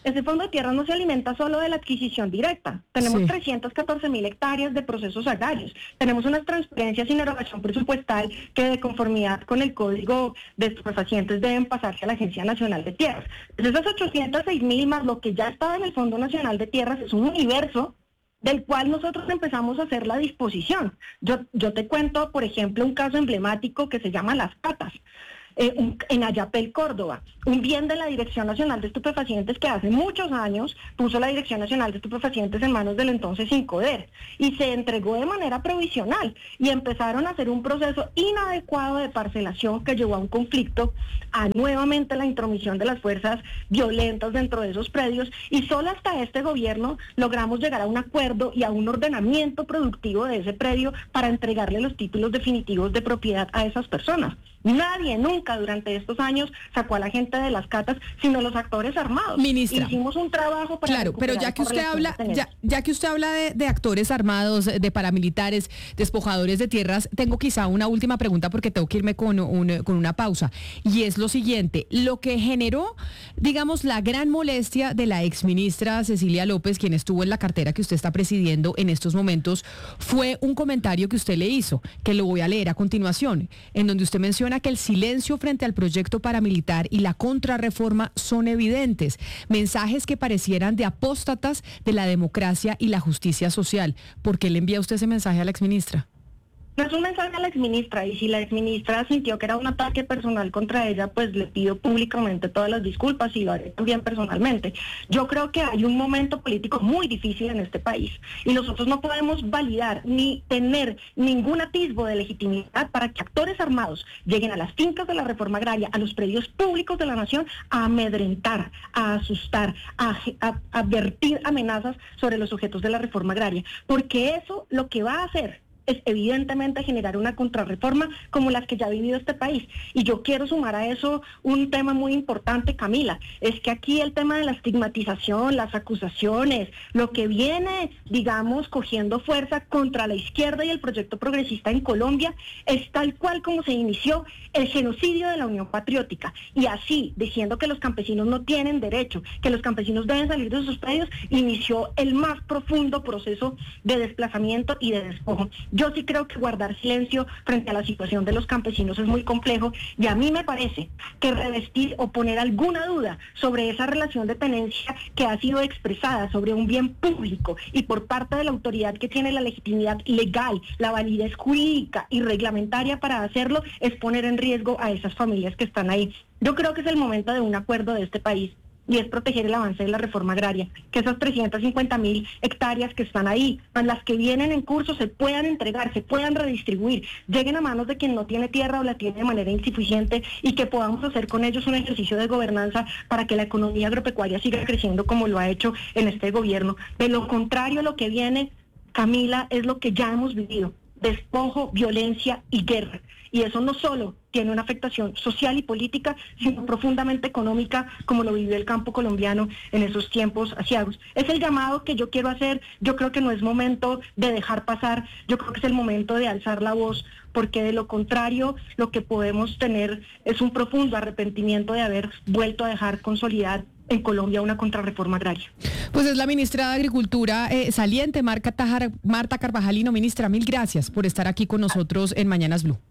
ese fondo de tierras no se alimenta solo de la adquisición directa. Tenemos sí. trescientas catorce mil hectáreas de procesos agrarios. Tenemos unas transferencias sin erogación presupuestal que de conformidad con el Código de Estupefacientes deben pasarse a la Agencia Nacional de Tierras. Pues esas ochocientas seis mil más lo que ya estaba en el Fondo Nacional de Tierras es un universo del cual nosotros empezamos a hacer la disposición. Yo, yo te cuento, por ejemplo, un caso emblemático que se llama Las Catas. Eh, un, en Ayapel, Córdoba, un bien de la Dirección Nacional de Estupefacientes que hace muchos años puso la Dirección Nacional de Estupefacientes en manos del entonces INCODER y se entregó de manera provisional y empezaron a hacer un proceso inadecuado de parcelación que llevó a un conflicto, a nuevamente la intromisión de las fuerzas violentas dentro de esos predios y solo hasta este gobierno logramos llegar a un acuerdo y a un ordenamiento productivo de ese predio para entregarle los títulos definitivos de propiedad a esas personas. Nadie nunca durante estos años sacó a la gente de las catas, sino los actores armados. Ministra. Hicimos un trabajo para... Claro, pero ya que usted habla, ya, ya que usted habla de, de actores armados, de paramilitares, despojadores de tierras, tengo quizá una última pregunta porque tengo que irme con, un, con una pausa. Y es lo siguiente, lo que generó, digamos, la gran molestia de la exministra Cecilia López, quien estuvo en la cartera que usted está presidiendo en estos momentos, fue un comentario que usted le hizo, que lo voy a leer a continuación, en donde usted menciona que el silencio frente al proyecto paramilitar y la contrarreforma son evidentes, mensajes que parecieran de apóstatas de la democracia y la justicia social. ¿Por qué le envía usted ese mensaje a la exministra? No es un mensaje a la exministra, y si la exministra sintió que era un ataque personal contra ella, pues le pido públicamente todas las disculpas y lo haré también personalmente. Yo creo que hay un momento político muy difícil en este país y nosotros no podemos validar ni tener ningún atisbo de legitimidad para que actores armados lleguen a las fincas de la reforma agraria, a los predios públicos de la nación, a amedrentar, a asustar, a, a, a vertir amenazas sobre los sujetos de la reforma agraria, porque eso lo que va a hacer es evidentemente generar una contrarreforma como las que ya ha vivido este país. Y yo quiero sumar a eso un tema muy importante, Camila, es que aquí el tema de la estigmatización, las acusaciones, lo que viene, digamos, cogiendo fuerza contra la izquierda y el proyecto progresista en Colombia, es tal cual como se inició el genocidio de la Unión Patriótica. Y así, diciendo que los campesinos no tienen derecho, que los campesinos deben salir de sus predios, inició el más profundo proceso de desplazamiento y de despojo. Yo sí creo que guardar silencio frente a la situación de los campesinos es muy complejo y a mí me parece que revestir o poner alguna duda sobre esa relación de tenencia que ha sido expresada sobre un bien público y por parte de la autoridad que tiene la legitimidad legal, la validez jurídica y reglamentaria para hacerlo, es poner en riesgo a esas familias que están ahí. Yo creo que es el momento de un acuerdo de este país. Y es proteger el avance de la reforma agraria, que esas trescientas cincuenta mil hectáreas que están ahí, más las que vienen en curso, se puedan entregar, se puedan redistribuir, lleguen a manos de quien no tiene tierra o la tiene de manera insuficiente y que podamos hacer con ellos un ejercicio de gobernanza para que la economía agropecuaria siga creciendo como lo ha hecho en este gobierno. De lo contrario, lo que viene, Camila, es lo que ya hemos vivido: despojo, violencia y guerra. Y eso no solo tiene una afectación social y política, sino profundamente económica, como lo vivió el campo colombiano en esos tiempos aciagos. Es el llamado que yo quiero hacer. Yo creo que no es momento de dejar pasar, yo creo que es el momento de alzar la voz, porque de lo contrario, lo que podemos tener es un profundo arrepentimiento de haber vuelto a dejar consolidar en Colombia una contrarreforma agraria. Pues es la ministra de Agricultura eh, saliente, Marta, Tajar, Marta Carvajalino. Ministra, mil gracias por estar aquí con nosotros en Mañanas Blue.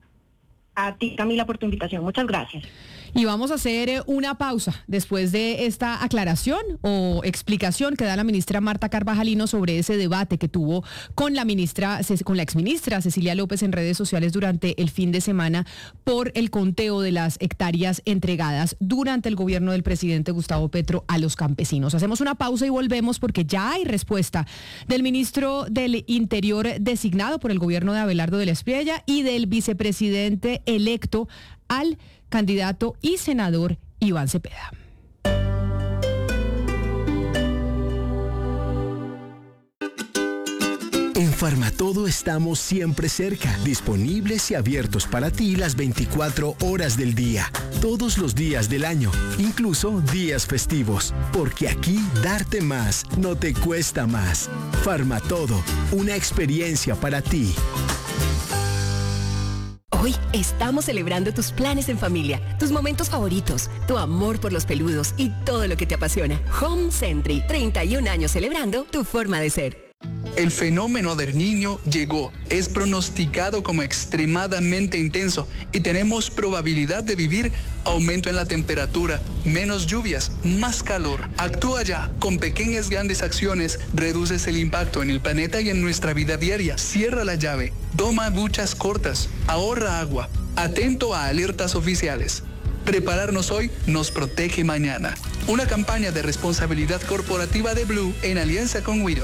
A ti, Camila, por tu invitación. Muchas gracias. Y vamos a hacer eh, una pausa después de esta aclaración o explicación que da la ministra Marta Carvajalino sobre ese debate que tuvo con la ministra, con la exministra Cecilia López en redes sociales durante el fin de semana por el conteo de las hectáreas entregadas durante el gobierno del presidente Gustavo Petro a los campesinos. Hacemos una pausa y volvemos porque ya hay respuesta del ministro del Interior designado por el gobierno de Abelardo de la Espriella y del vicepresidente electo al candidato y senador Iván Cepeda. En Farmatodo estamos siempre cerca, disponibles y abiertos para ti las veinticuatro horas del día, todos los días del año, incluso días festivos, porque aquí darte más no te cuesta más. Farmatodo, una experiencia para ti. Hoy estamos celebrando tus planes en familia, tus momentos favoritos, tu amor por los peludos y todo lo que te apasiona. Home Sentry, treinta y un años celebrando tu forma de ser. El fenómeno del Niño llegó, es pronosticado como extremadamente intenso y tenemos probabilidad de vivir aumento en la temperatura, menos lluvias, más calor. Actúa ya, con pequeñas grandes acciones reduces el impacto en el planeta y en nuestra vida diaria. Cierra la llave, toma duchas cortas, ahorra agua, atento a alertas oficiales. Prepararnos hoy nos protege mañana. Una campaña de responsabilidad corporativa de Blue en alianza con Wido.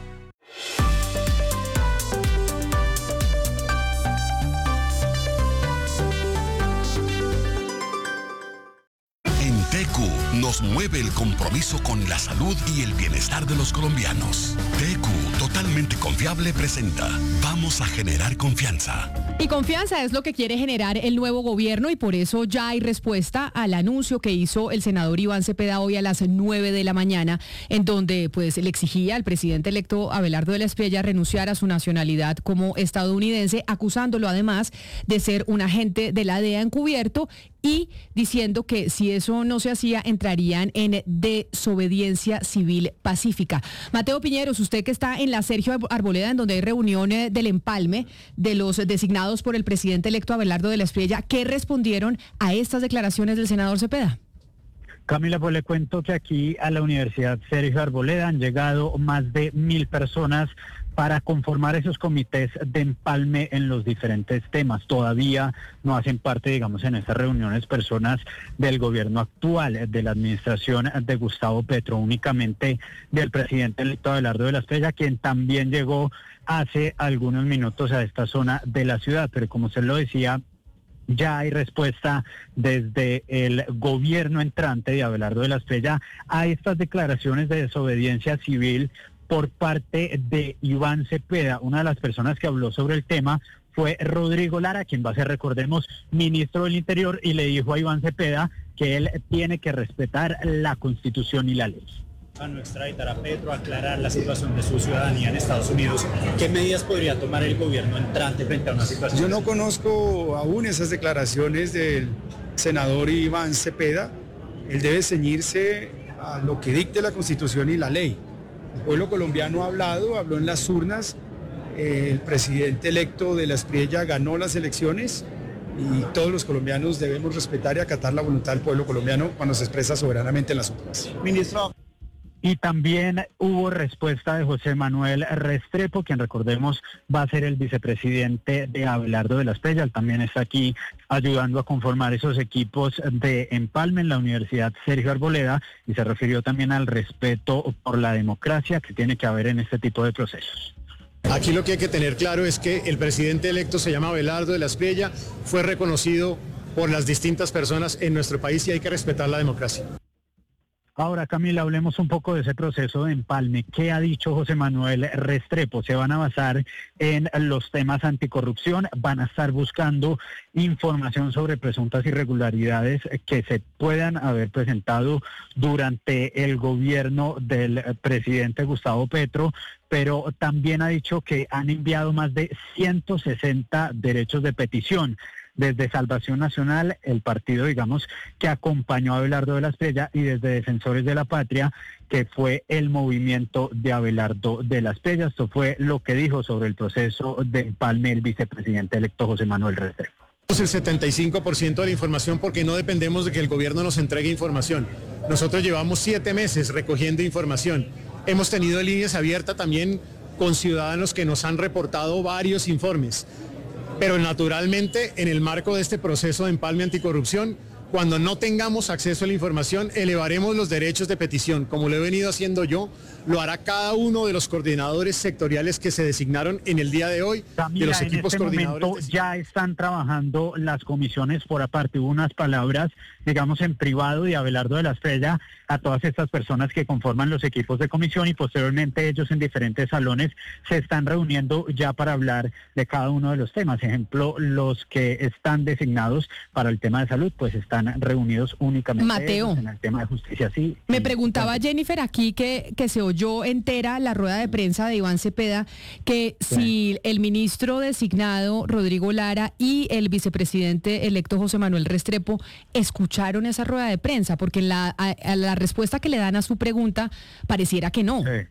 T Q nos mueve el compromiso con la salud y el bienestar de los colombianos. T Q, totalmente confiable, presenta Vamos a generar confianza. Y confianza es lo que quiere generar el nuevo gobierno y por eso ya hay respuesta al anuncio que hizo el senador Iván Cepeda hoy a las nueve de la mañana, en donde pues le exigía al presidente electo Abelardo de la Espriella renunciar a su nacionalidad como estadounidense, acusándolo además de ser un agente de la D E A encubierto y diciendo que si eso no se hacía entrarían en desobediencia civil pacífica. Mateo Piñeros, usted que está en la Sergio Arboleda, en donde hay reunión del empalme de los designados por el presidente electo Abelardo de la Espriella, ¿qué respondieron a estas declaraciones del senador Cepeda? Camila, pues le cuento que aquí a la Universidad Sergio Arboleda han llegado más de mil personas para conformar esos comités de empalme en los diferentes temas. Todavía no hacen parte, digamos, en estas reuniones personas del gobierno actual, de la administración de Gustavo Petro, únicamente del presidente electo Abelardo de la Espriella, quien también llegó hace algunos minutos a esta zona de la ciudad. Pero como usted lo decía, ya hay respuesta desde el gobierno entrante de Abelardo de la Espriella a estas declaraciones de desobediencia civil por parte de Iván Cepeda. Una de las personas que habló sobre el tema fue Rodrigo Lara, quien va a ser, recordemos, ministro del Interior, y le dijo a Iván Cepeda que él tiene que respetar la Constitución y la ley. A no extraditar a Petro, aclarar la situación de su ciudadanía en Estados Unidos. ¿Qué medidas podría tomar el gobierno entrante frente a una situación? Yo no conozco aún esas declaraciones del senador Iván Cepeda. Él debe ceñirse a lo que dicte la Constitución y la ley. El pueblo colombiano ha hablado, habló en las urnas, eh, el presidente electo de la Espriella ganó las elecciones y todos los colombianos debemos respetar y acatar la voluntad del pueblo colombiano cuando se expresa soberanamente en las urnas. Ministro. Y también hubo respuesta de José Manuel Restrepo, quien, recordemos, va a ser el vicepresidente de Abelardo de la Espriella. Él también está aquí ayudando a conformar esos equipos de empalme en la Universidad Sergio Arboleda, y se refirió también al respeto por la democracia que tiene que haber en este tipo de procesos. Aquí lo que hay que tener claro es que el presidente electo se llama Abelardo de la Espriella, fue reconocido por las distintas personas en nuestro país y hay que respetar la democracia. Ahora, Camila, hablemos un poco de ese proceso de empalme. ¿Qué ha dicho José Manuel Restrepo? Se van a basar en los temas anticorrupción, van a estar buscando información sobre presuntas irregularidades que se puedan haber presentado durante el gobierno del presidente Gustavo Petro, pero también ha dicho que han enviado más de ciento sesenta derechos de petición. Desde Salvación Nacional, el partido, digamos, que acompañó a Abelardo de la Espriella, y desde Defensores de la Patria, que fue el movimiento de Abelardo de la Espriella. Esto fue lo que dijo sobre el proceso de empalme el vicepresidente electo José Manuel Restrepo. El setenta y cinco por ciento de la información porque no dependemos de que el gobierno nos entregue información. Nosotros llevamos siete meses recogiendo información. Hemos tenido líneas abiertas también con ciudadanos que nos han reportado varios informes. Pero naturalmente, en el marco de este proceso de empalme anticorrupción, cuando no tengamos acceso a la información, elevaremos los derechos de petición. Como lo he venido haciendo yo, lo hará cada uno de los coordinadores sectoriales que se designaron en el día de hoy, Camila, de los equipos en este coordinadores. Momento ya están trabajando las comisiones por aparte. Hubo unas palabras, digamos, en privado de Abelardo de la Espriella a todas estas personas que conforman los equipos de comisión y posteriormente ellos en diferentes salones se están reuniendo ya para hablar de cada uno de los temas. Ejemplo, los que están designados para el tema de salud, pues están reunidos únicamente Mateo, en el tema de justicia. Sí. Me preguntaba Jennifer aquí que, que se oyó entera la rueda de prensa de Iván Cepeda, que sí. si el ministro designado Rodrigo Lara y el vicepresidente electo José Manuel Restrepo escucharon esa rueda de prensa, porque en la, a, a la respuesta que le dan a su pregunta pareciera que no. Sí,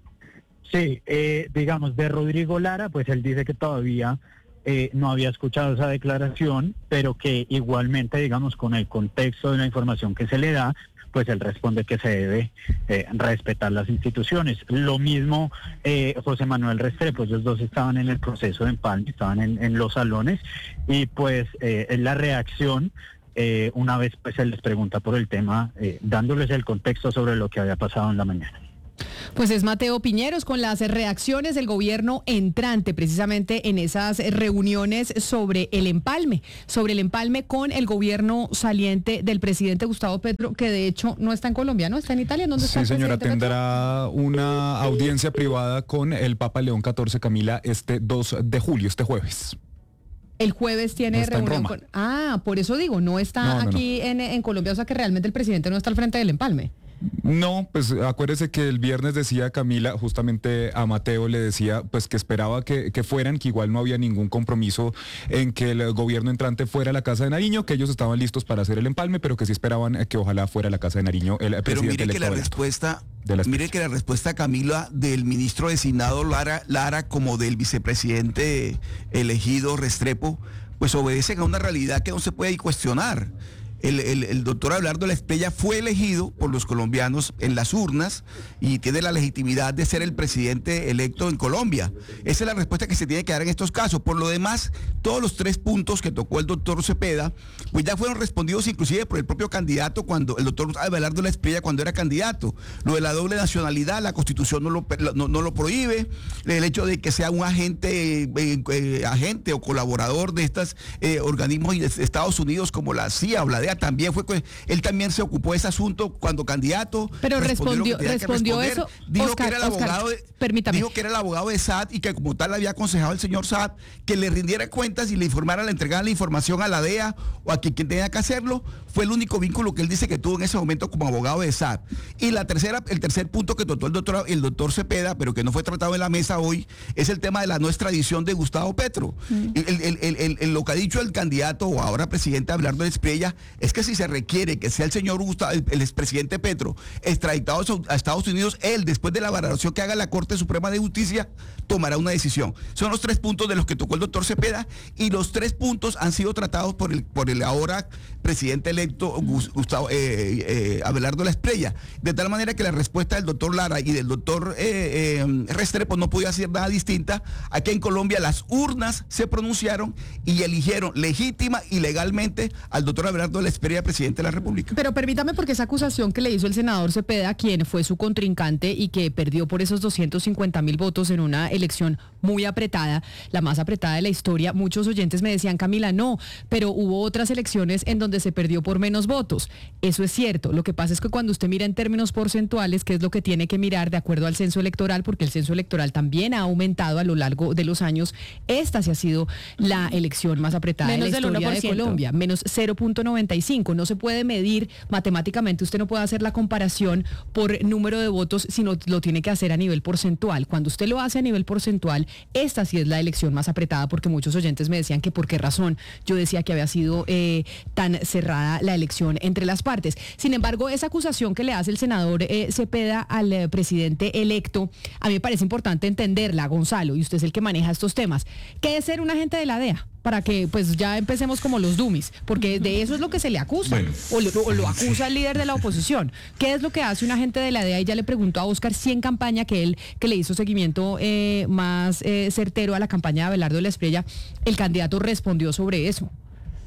sí eh, digamos, de Rodrigo Lara, pues él dice que todavía eh, no había escuchado esa declaración, pero que igualmente, digamos, con el contexto de la información que se le da, pues él responde que se debe eh, respetar las instituciones. Lo mismo eh, José Manuel Restrepo, ellos dos estaban en el proceso de empalme, estaban en, en los salones, y pues eh, la reacción, eh, una vez pues se les pregunta por el tema, eh, dándoles el contexto sobre lo que había pasado en la mañana. Pues es Mateo Piñeros con las reacciones del gobierno entrante precisamente en esas reuniones sobre el empalme, sobre el empalme con el gobierno saliente del presidente Gustavo Petro, que de hecho no está en Colombia, ¿no? Está en Italia. ¿Dónde está? Sí, señora, tendrá una audiencia privada con el Papa León catorce, Camila, este dos de julio, este jueves. El jueves tiene no reunión con... Ah, por eso digo, no está no, no, aquí no. En, en Colombia, o sea que realmente el presidente no está al frente del empalme. No, pues acuérdese que el viernes decía Camila, justamente a Mateo le decía pues que esperaba que, que fueran, que igual no había ningún compromiso en que el gobierno entrante fuera a la Casa de Nariño, que ellos estaban listos para hacer el empalme, pero que sí esperaban que ojalá fuera a la Casa de Nariño el pero presidente mire que la electo respuesta, mire que la respuesta, Camila, del ministro designado Lara, Lara como del vicepresidente elegido Restrepo, pues obedecen a una realidad que no se puede cuestionar. El, el, el doctor Abelardo de la Espriella fue elegido por los colombianos en las urnas y tiene la legitimidad de ser el presidente electo en Colombia. Esa es la respuesta que se tiene que dar en estos casos. Por lo demás, todos los tres puntos que tocó el doctor Cepeda, pues ya fueron respondidos inclusive por el propio candidato, cuando el doctor Abelardo de la Espriella cuando era candidato. Lo de la doble nacionalidad, la Constitución no lo, no, no lo prohíbe. El hecho de que sea un agente, eh, eh, agente o colaborador de estos eh, organismos de Estados Unidos como la C I A o la D E A, también fue, él también se ocupó de ese asunto cuando candidato. Pero respondió, respondió, respondió eso. Dijo Oscar, que era el Oscar, abogado de, permítame. dijo que era el abogado de S A T y que como tal le había aconsejado al señor S A T que le rindiera cuentas y le informara, le entregara la información a la D E A o a quien, quien tenía que hacerlo. Fue el único vínculo que él dice que tuvo en ese momento como abogado de S A T. Y la tercera, el tercer punto que trató el doctor, el doctor Cepeda, pero que no fue tratado en la mesa hoy, es el tema de la no extradición de Gustavo Petro. Mm. El, el, el, el, el, lo que ha dicho el candidato o ahora presidente Abelardo de la Espriella es que si se requiere que sea el señor Gustavo, el, el expresidente Petro extraditado a Estados Unidos, él, después de la valoración que haga la Corte Suprema de Justicia, tomará una decisión. Son los tres puntos de los que tocó el doctor Cepeda y los tres puntos han sido tratados por el, por el ahora presidente electo Gustavo eh, eh, Abelardo de la Espriella, de tal manera que la respuesta del doctor Lara y del doctor eh, eh, Restrepo no podía ser nada distinta a que en Colombia las urnas se pronunciaron y eligieron legítima y legalmente al doctor Abelardo de la Espriella, presidente de la República. Pero permítame, porque esa acusación que le hizo el senador Cepeda, quien fue su contrincante y que perdió por esos doscientos cincuenta mil votos en una elección muy apretada, la más apretada de la historia, muchos oyentes me decían, Camila, no, pero hubo otras elecciones en donde se perdió por menos votos. Eso es cierto. Lo que pasa es que cuando usted mira en términos porcentuales, que es lo que tiene que mirar de acuerdo al censo electoral, porque el censo electoral también ha aumentado a lo largo de los años, esta sí ha sido la elección más apretada menos de la historia de Colombia, menos cero punto noventa y cinco. No se puede medir matemáticamente, usted no puede hacer la comparación por número de votos, sino lo tiene que hacer a nivel porcentual. Cuando usted lo hace a nivel porcentual, esta sí es la elección más apretada, porque muchos oyentes me decían que por qué razón yo decía que había sido eh, tan cerrada la elección entre las partes. Sin embargo, esa acusación que le hace el senador eh, Cepeda al eh, presidente electo, a mí me parece importante entenderla, Gonzalo, y usted es el que maneja estos temas. ¿Qué es ser un agente de la D E A? Para que pues ya empecemos como los dummies, porque de eso es lo que se le acusa, bueno, o, lo, o lo acusa el líder de la oposición. ¿Qué es lo que hace un agente de la D E A? Y ya le preguntó a Oscar si en campaña, que él que le hizo seguimiento eh, más eh, certero a la campaña de Abelardo de la Espriella, el candidato respondió sobre eso.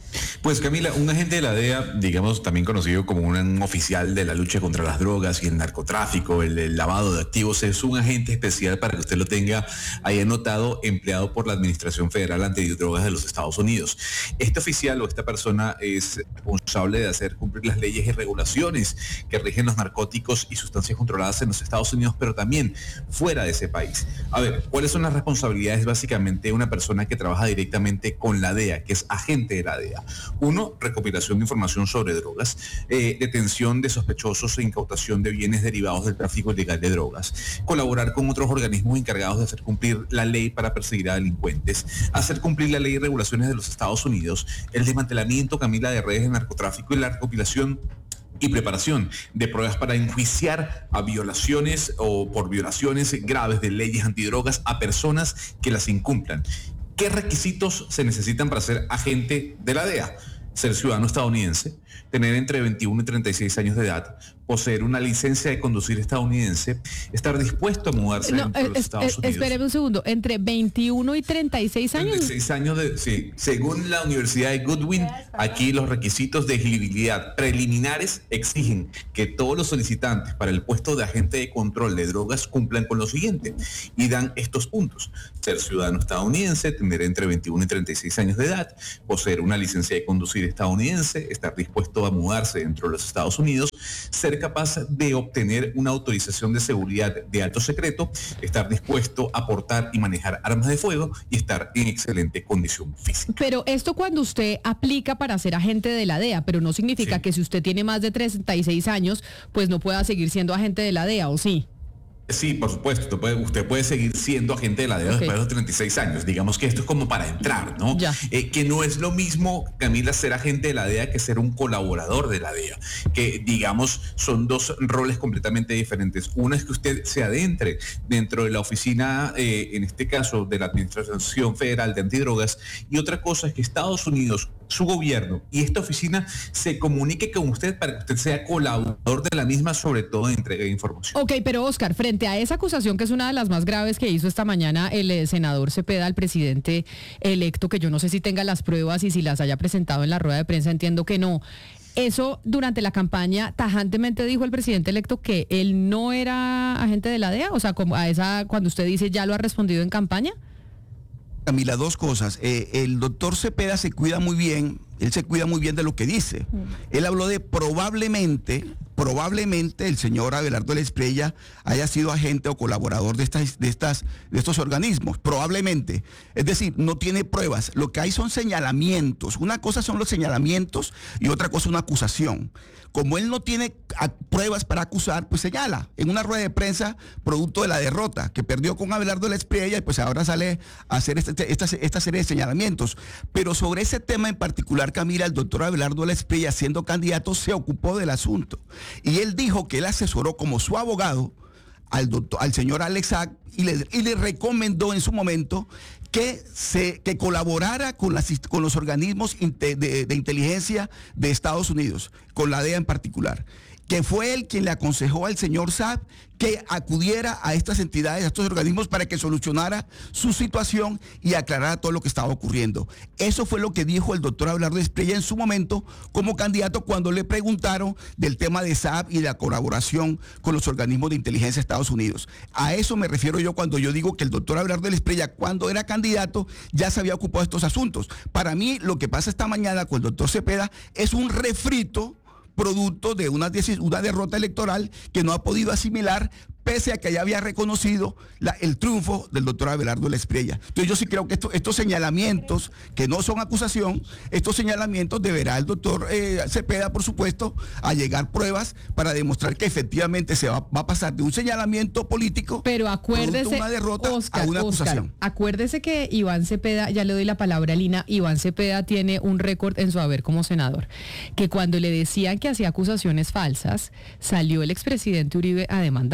Pues Camila, un agente de la D E A, digamos también conocido como un oficial de la lucha contra las drogas y el narcotráfico, el, el lavado de activos, es un agente especial, para que usted lo tenga ahí anotado, empleado por la Administración Federal Antidrogas de los Estados Unidos. Este oficial o esta persona es responsable de hacer cumplir las leyes y regulaciones que rigen los narcóticos y sustancias controladas en los Estados Unidos, pero también fuera de ese país. A ver, ¿cuáles son las responsabilidades básicamente de una persona que trabaja directamente con la D E A, que es agente de la D E A? Uno, recopilación de información sobre drogas, eh, detención de sospechosos e incautación de bienes derivados del tráfico ilegal de drogas, colaborar con otros organismos encargados de hacer cumplir la ley para perseguir a delincuentes, hacer cumplir la ley y regulaciones de los Estados Unidos, el desmantelamiento, Camila, de redes de narcotráfico y la recopilación y preparación de pruebas para enjuiciar a violaciones o por violaciones graves de leyes antidrogas a personas que las incumplan. ¿Qué requisitos se necesitan para ser agente de la D E A? Ser ciudadano estadounidense, tener entre veintiuno y treinta y seis años de edad, poseer una licencia de conducir estadounidense, estar dispuesto a mudarse No, dentro de los es, Estados es, Unidos. espéreme un segundo, entre veintiuno y treinta y seis años. treinta y seis años de, sí. Según la Universidad de Goodwin, aquí los requisitos de elegibilidad preliminares exigen que todos los solicitantes para el puesto de agente de control de drogas cumplan con lo siguiente y dan estos puntos: ser ciudadano estadounidense, tener entre veintiuno y treinta y seis años de edad, poseer una licencia de conducir estadounidense, estar dispuesto a mudarse dentro de los Estados Unidos, ser capaz de obtener una autorización de seguridad de alto secreto, estar dispuesto a portar y manejar armas de fuego y estar en excelente condición física. Pero esto cuando usted aplica para ser agente de la D E A, pero no significa Sí. que si usted tiene más de treinta y seis años, pues no pueda seguir siendo agente de la D E A, ¿o sí? Sí, por supuesto, usted puede, usted puede seguir siendo agente de la D E A okay. después de los treinta y seis años. Digamos que esto es como para entrar, ¿no? Eh, que no es lo mismo, Camila, ser agente de la D E A que ser un colaborador de la D E A. Que, digamos, son dos roles completamente diferentes. Uno es que usted se adentre dentro de la oficina, eh, en este caso, de la Administración Federal de Antidrogas, y otra cosa es que Estados Unidos, su gobierno y esta oficina se comunique con usted para que usted sea colaborador de la misma, sobre todo en entrega de información. Ok, pero Oscar, frente a esa acusación, que es una de las más graves que hizo esta mañana el eh, senador Cepeda al presidente electo, que yo no sé si tenga las pruebas y si las haya presentado en la rueda de prensa, entiendo que no. Eso, durante la campaña, tajantemente dijo el presidente electo que él no era agente de la D E A, o sea, como a esa, cuando usted dice ya lo ha respondido en campaña. Camila, dos cosas. Eh, el doctor Cepeda se cuida muy bien, él se cuida muy bien de lo que dice. Mm. Él habló de probablemente, probablemente el señor Abelardo Espriella haya sido agente o colaborador de estas, de estas, de estos organismos, probablemente. Es decir, no tiene pruebas. Lo que hay son señalamientos. Una cosa son los señalamientos y otra cosa una acusación. Como él no tiene pruebas para acusar, pues señala en una rueda de prensa, producto de la derrota, que perdió con Abelardo Espriella, y pues ahora sale a hacer este, esta, esta serie de señalamientos. Pero sobre ese tema en particular, Camila, el doctor Abelardo Espriella, siendo candidato, se ocupó del asunto. Y él dijo que él asesoró como su abogado al, doctor, al señor Alex Saab y le, y le recomendó en su momento que se que colaborara con, las, con los organismos de, de, de inteligencia de Estados Unidos, con la D E A en particular, que fue él quien le aconsejó al señor Saab que acudiera a estas entidades, a estos organismos, para que solucionara su situación y aclarara todo lo que estaba ocurriendo. Eso fue lo que dijo el doctor Abelardo Espriella en su momento como candidato cuando le preguntaron del tema de Saab y de la colaboración con los organismos de inteligencia de Estados Unidos. A eso me refiero yo cuando yo digo que el doctor Abelardo Espriella, cuando era candidato, ya se había ocupado de estos asuntos. Para mí, lo que pasa esta mañana con el doctor Cepeda es un refrito producto de una, una derrota electoral que no ha podido asimilar, pese a que ya había reconocido la, el triunfo del doctor Abelardo Espriella. Entonces yo sí creo que esto, estos señalamientos, que no son acusación, estos señalamientos deberá el doctor eh, Cepeda, por supuesto, a llegar pruebas para demostrar que efectivamente se va, va a pasar de un señalamiento político, pero acuérdese, una derrota, Oscar, a una Oscar, acusación. Acuérdese que Iván Cepeda, ya le doy la palabra a Lina, Iván Cepeda tiene un récord en su haber como senador, que cuando le decían que hacía acusaciones falsas, salió el expresidente Uribe a demandarlo, ¿no?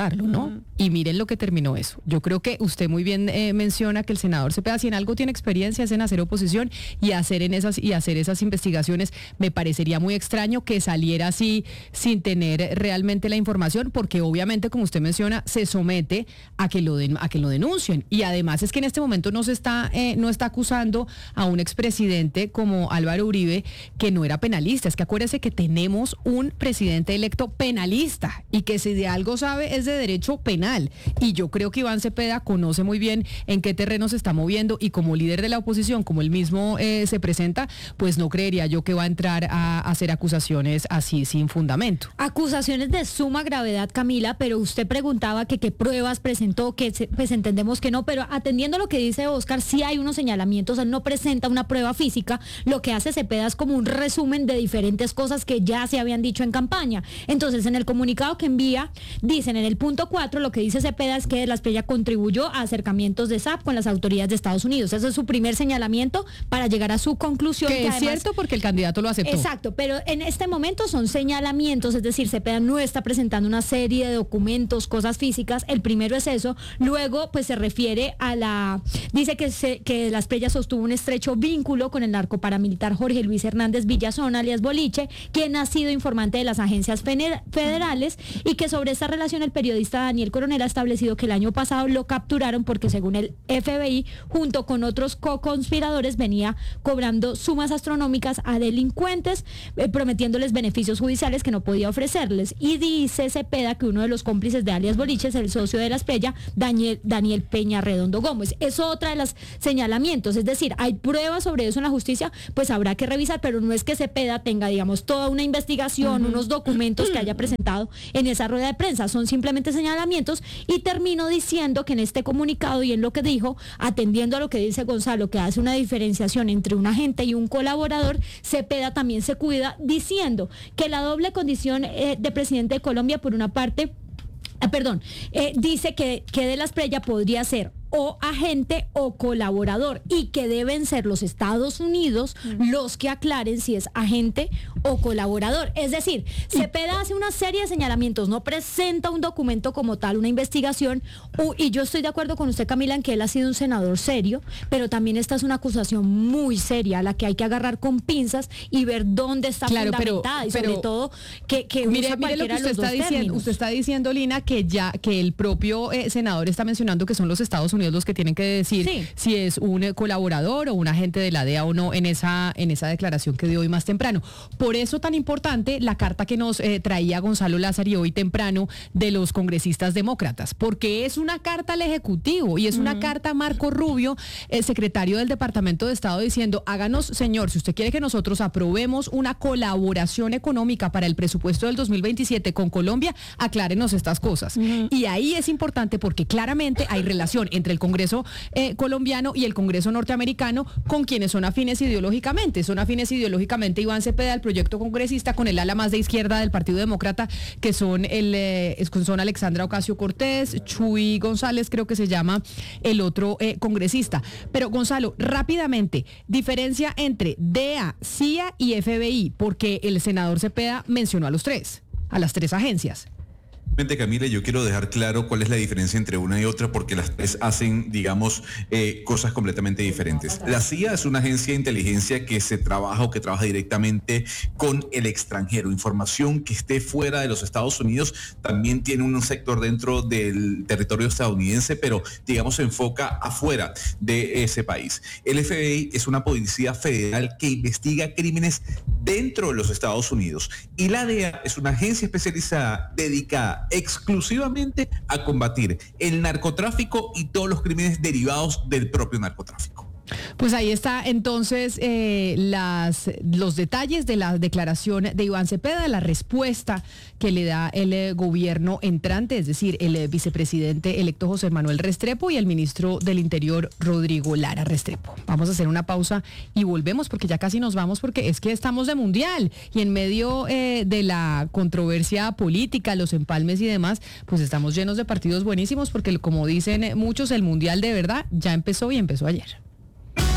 ¿no? Uh-huh. Y miren lo que terminó eso. Yo creo que usted muy bien eh, menciona que el senador Cepeda, si en algo tiene experiencia, es en hacer oposición y hacer en esas y hacer esas investigaciones. Me parecería muy extraño que saliera así sin tener realmente la información, porque obviamente, como usted menciona, se somete a que lo den, a que lo denuncien. Y además es que en este momento no se está eh, no está acusando a un expresidente como Álvaro Uribe, que no era penalista. Es que acuérdese que tenemos un presidente electo penalista y que si de algo sabe es de derecho penal. Y yo creo que Iván Cepeda conoce muy bien en qué terreno se está moviendo, y como líder de la oposición, como él mismo eh, se presenta, pues no creería yo que va a entrar a, a hacer acusaciones así sin fundamento. Acusaciones de suma gravedad, Camila, pero usted preguntaba que qué pruebas presentó, que se, pues entendemos que no, pero atendiendo a lo que dice Oscar, sí hay unos señalamientos. Él no presenta una prueba física, lo que hace Cepeda es como un resumen de diferentes cosas que ya se habían dicho en campaña. Entonces, en el comunicado que envía, dicen en el punto cuatro, lo que dice Cepeda es que De la Espriella contribuyó a acercamientos de S A P con las autoridades de Estados Unidos. Ese es su primer señalamiento para llegar a su conclusión. Que, que es además, cierto, porque el candidato lo aceptó. Exacto, pero en este momento son señalamientos, es decir, Cepeda no está presentando una serie de documentos, cosas físicas. El primero es eso. Luego, pues se refiere a la... Dice que, se, que De la Espriella sostuvo un estrecho vínculo con el narcoparamilitar Jorge Luis Hernández Villazón, alias Boliche, quien ha sido informante de las agencias federales, y que sobre esta relación el periodista Daniel Coronel ha establecido que el año pasado lo capturaron porque, según el F B I, junto con otros co-conspiradores, venía cobrando sumas astronómicas a delincuentes, eh, prometiéndoles beneficios judiciales que no podía ofrecerles. Y dice Cepeda que uno de los cómplices de alias Boliche es el socio de La Espriella, Daniel, Daniel Peña Redondo Gómez. Es otra de los señalamientos, es decir, hay pruebas sobre eso en la justicia, pues habrá que revisar, pero no es que Cepeda tenga, digamos, toda una investigación, uh-huh. unos documentos que haya presentado en esa rueda de prensa, son simplemente señalamientos. Y termino diciendo que en este comunicado y en lo que dijo, atendiendo a lo que dice Gonzalo, que hace una diferenciación entre un agente y un colaborador, Cepeda también se cuida diciendo que la doble condición eh, de presidente de Colombia, por una parte, eh, perdón, eh, dice que, que De la Espriella podría ser o agente o colaborador, y que deben ser los Estados Unidos uh-huh. los que aclaren si es agente o colaborador. Es decir, Cepeda hace una serie de señalamientos, no presenta un documento como tal, una investigación, uh, y yo estoy de acuerdo con usted, Camila, en que él ha sido un senador serio, pero también esta es una acusación muy seria, a la que hay que agarrar con pinzas y ver dónde está claro, fundamentada, pero, y sobre pero, todo que, que mire, usa mire lo que usted está diciendo, usted está diciendo, Lina, que ya que el propio eh, senador está mencionando que son los Estados Unidos los que tienen que decir sí. si es un eh, colaborador o un agente de la D E A o no en esa en esa declaración que dio hoy más temprano. Por eso tan importante la carta que nos eh, traía Gonzalo Lázari hoy temprano de los congresistas demócratas, porque es una carta al Ejecutivo y es uh-huh. una carta a Marco Rubio, el secretario del Departamento de Estado, diciendo: háganos, señor, si usted quiere que nosotros aprobemos una colaboración económica para el presupuesto del dos mil veintisiete con Colombia, aclárenos estas cosas. Uh-huh. Y ahí es importante porque claramente hay relación entre el Congreso eh, colombiano y el Congreso norteamericano, con quienes son afines ideológicamente. Son afines ideológicamente Iván Cepeda, el proyecto congresista, con el ala más de izquierda del Partido Demócrata, que son el eh, son Alexandra Ocasio-Cortez, Chuy González, creo que se llama el otro eh, congresista. Pero Gonzalo, rápidamente, diferencia entre D E A, C I A y F B I, porque el senador Cepeda mencionó a los tres, a las tres agencias. Camila, yo quiero dejar claro cuál es la diferencia entre una y otra, porque las tres hacen, digamos, eh, cosas completamente diferentes. La C I A es una agencia de inteligencia que se trabaja o que trabaja directamente con el extranjero. Información que esté fuera de los Estados Unidos, también tiene un sector dentro del territorio estadounidense, pero, digamos, se enfoca afuera de ese país. El F B I es una policía federal que investiga crímenes dentro de los Estados Unidos. Y la D E A es una agencia especializada dedicada exclusivamente a combatir el narcotráfico y todos los crímenes derivados del propio narcotráfico. Pues ahí está entonces eh, las, los detalles de la declaración de Iván Cepeda, la respuesta que le da el eh, gobierno entrante, es decir, el eh, vicepresidente electo José Manuel Restrepo y el ministro del Interior Rodrigo Lara Restrepo. Vamos a hacer una pausa y volvemos, porque ya casi nos vamos, porque es que estamos de mundial y en medio eh, de la controversia política, los empalmes y demás, pues estamos llenos de partidos buenísimos, porque como dicen muchos, el mundial de verdad ya empezó y empezó ayer. En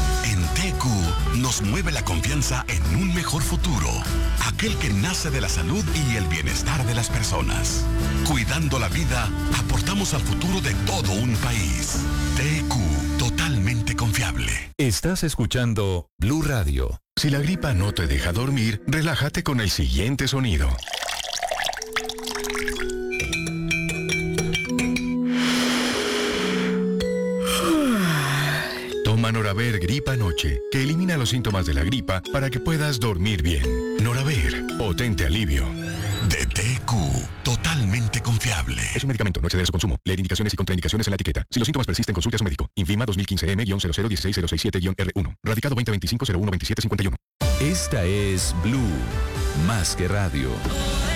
T Q nos mueve la confianza en un mejor futuro, aquel que nace de la salud y el bienestar de las personas. Cuidando la vida, aportamos al futuro de todo un país. T Q, totalmente confiable. Estás escuchando Blue Radio. Si la gripa no te deja dormir, relájate con el siguiente sonido. Toma Noraver Gripa Noche, que elimina los síntomas de la gripa para que puedas dormir bien. Noraver, potente alivio. De T Q, totalmente confiable. Es un medicamento, no exceder su consumo. Leer indicaciones y contraindicaciones en la etiqueta. Si los síntomas persisten, consulte a su médico. Invima dos mil quince M cero cero uno seis cero seis siete R uno. Radicado veinte veinticinco cero uno veintisiete cincuenta y uno. Esta es Blue, más que radio.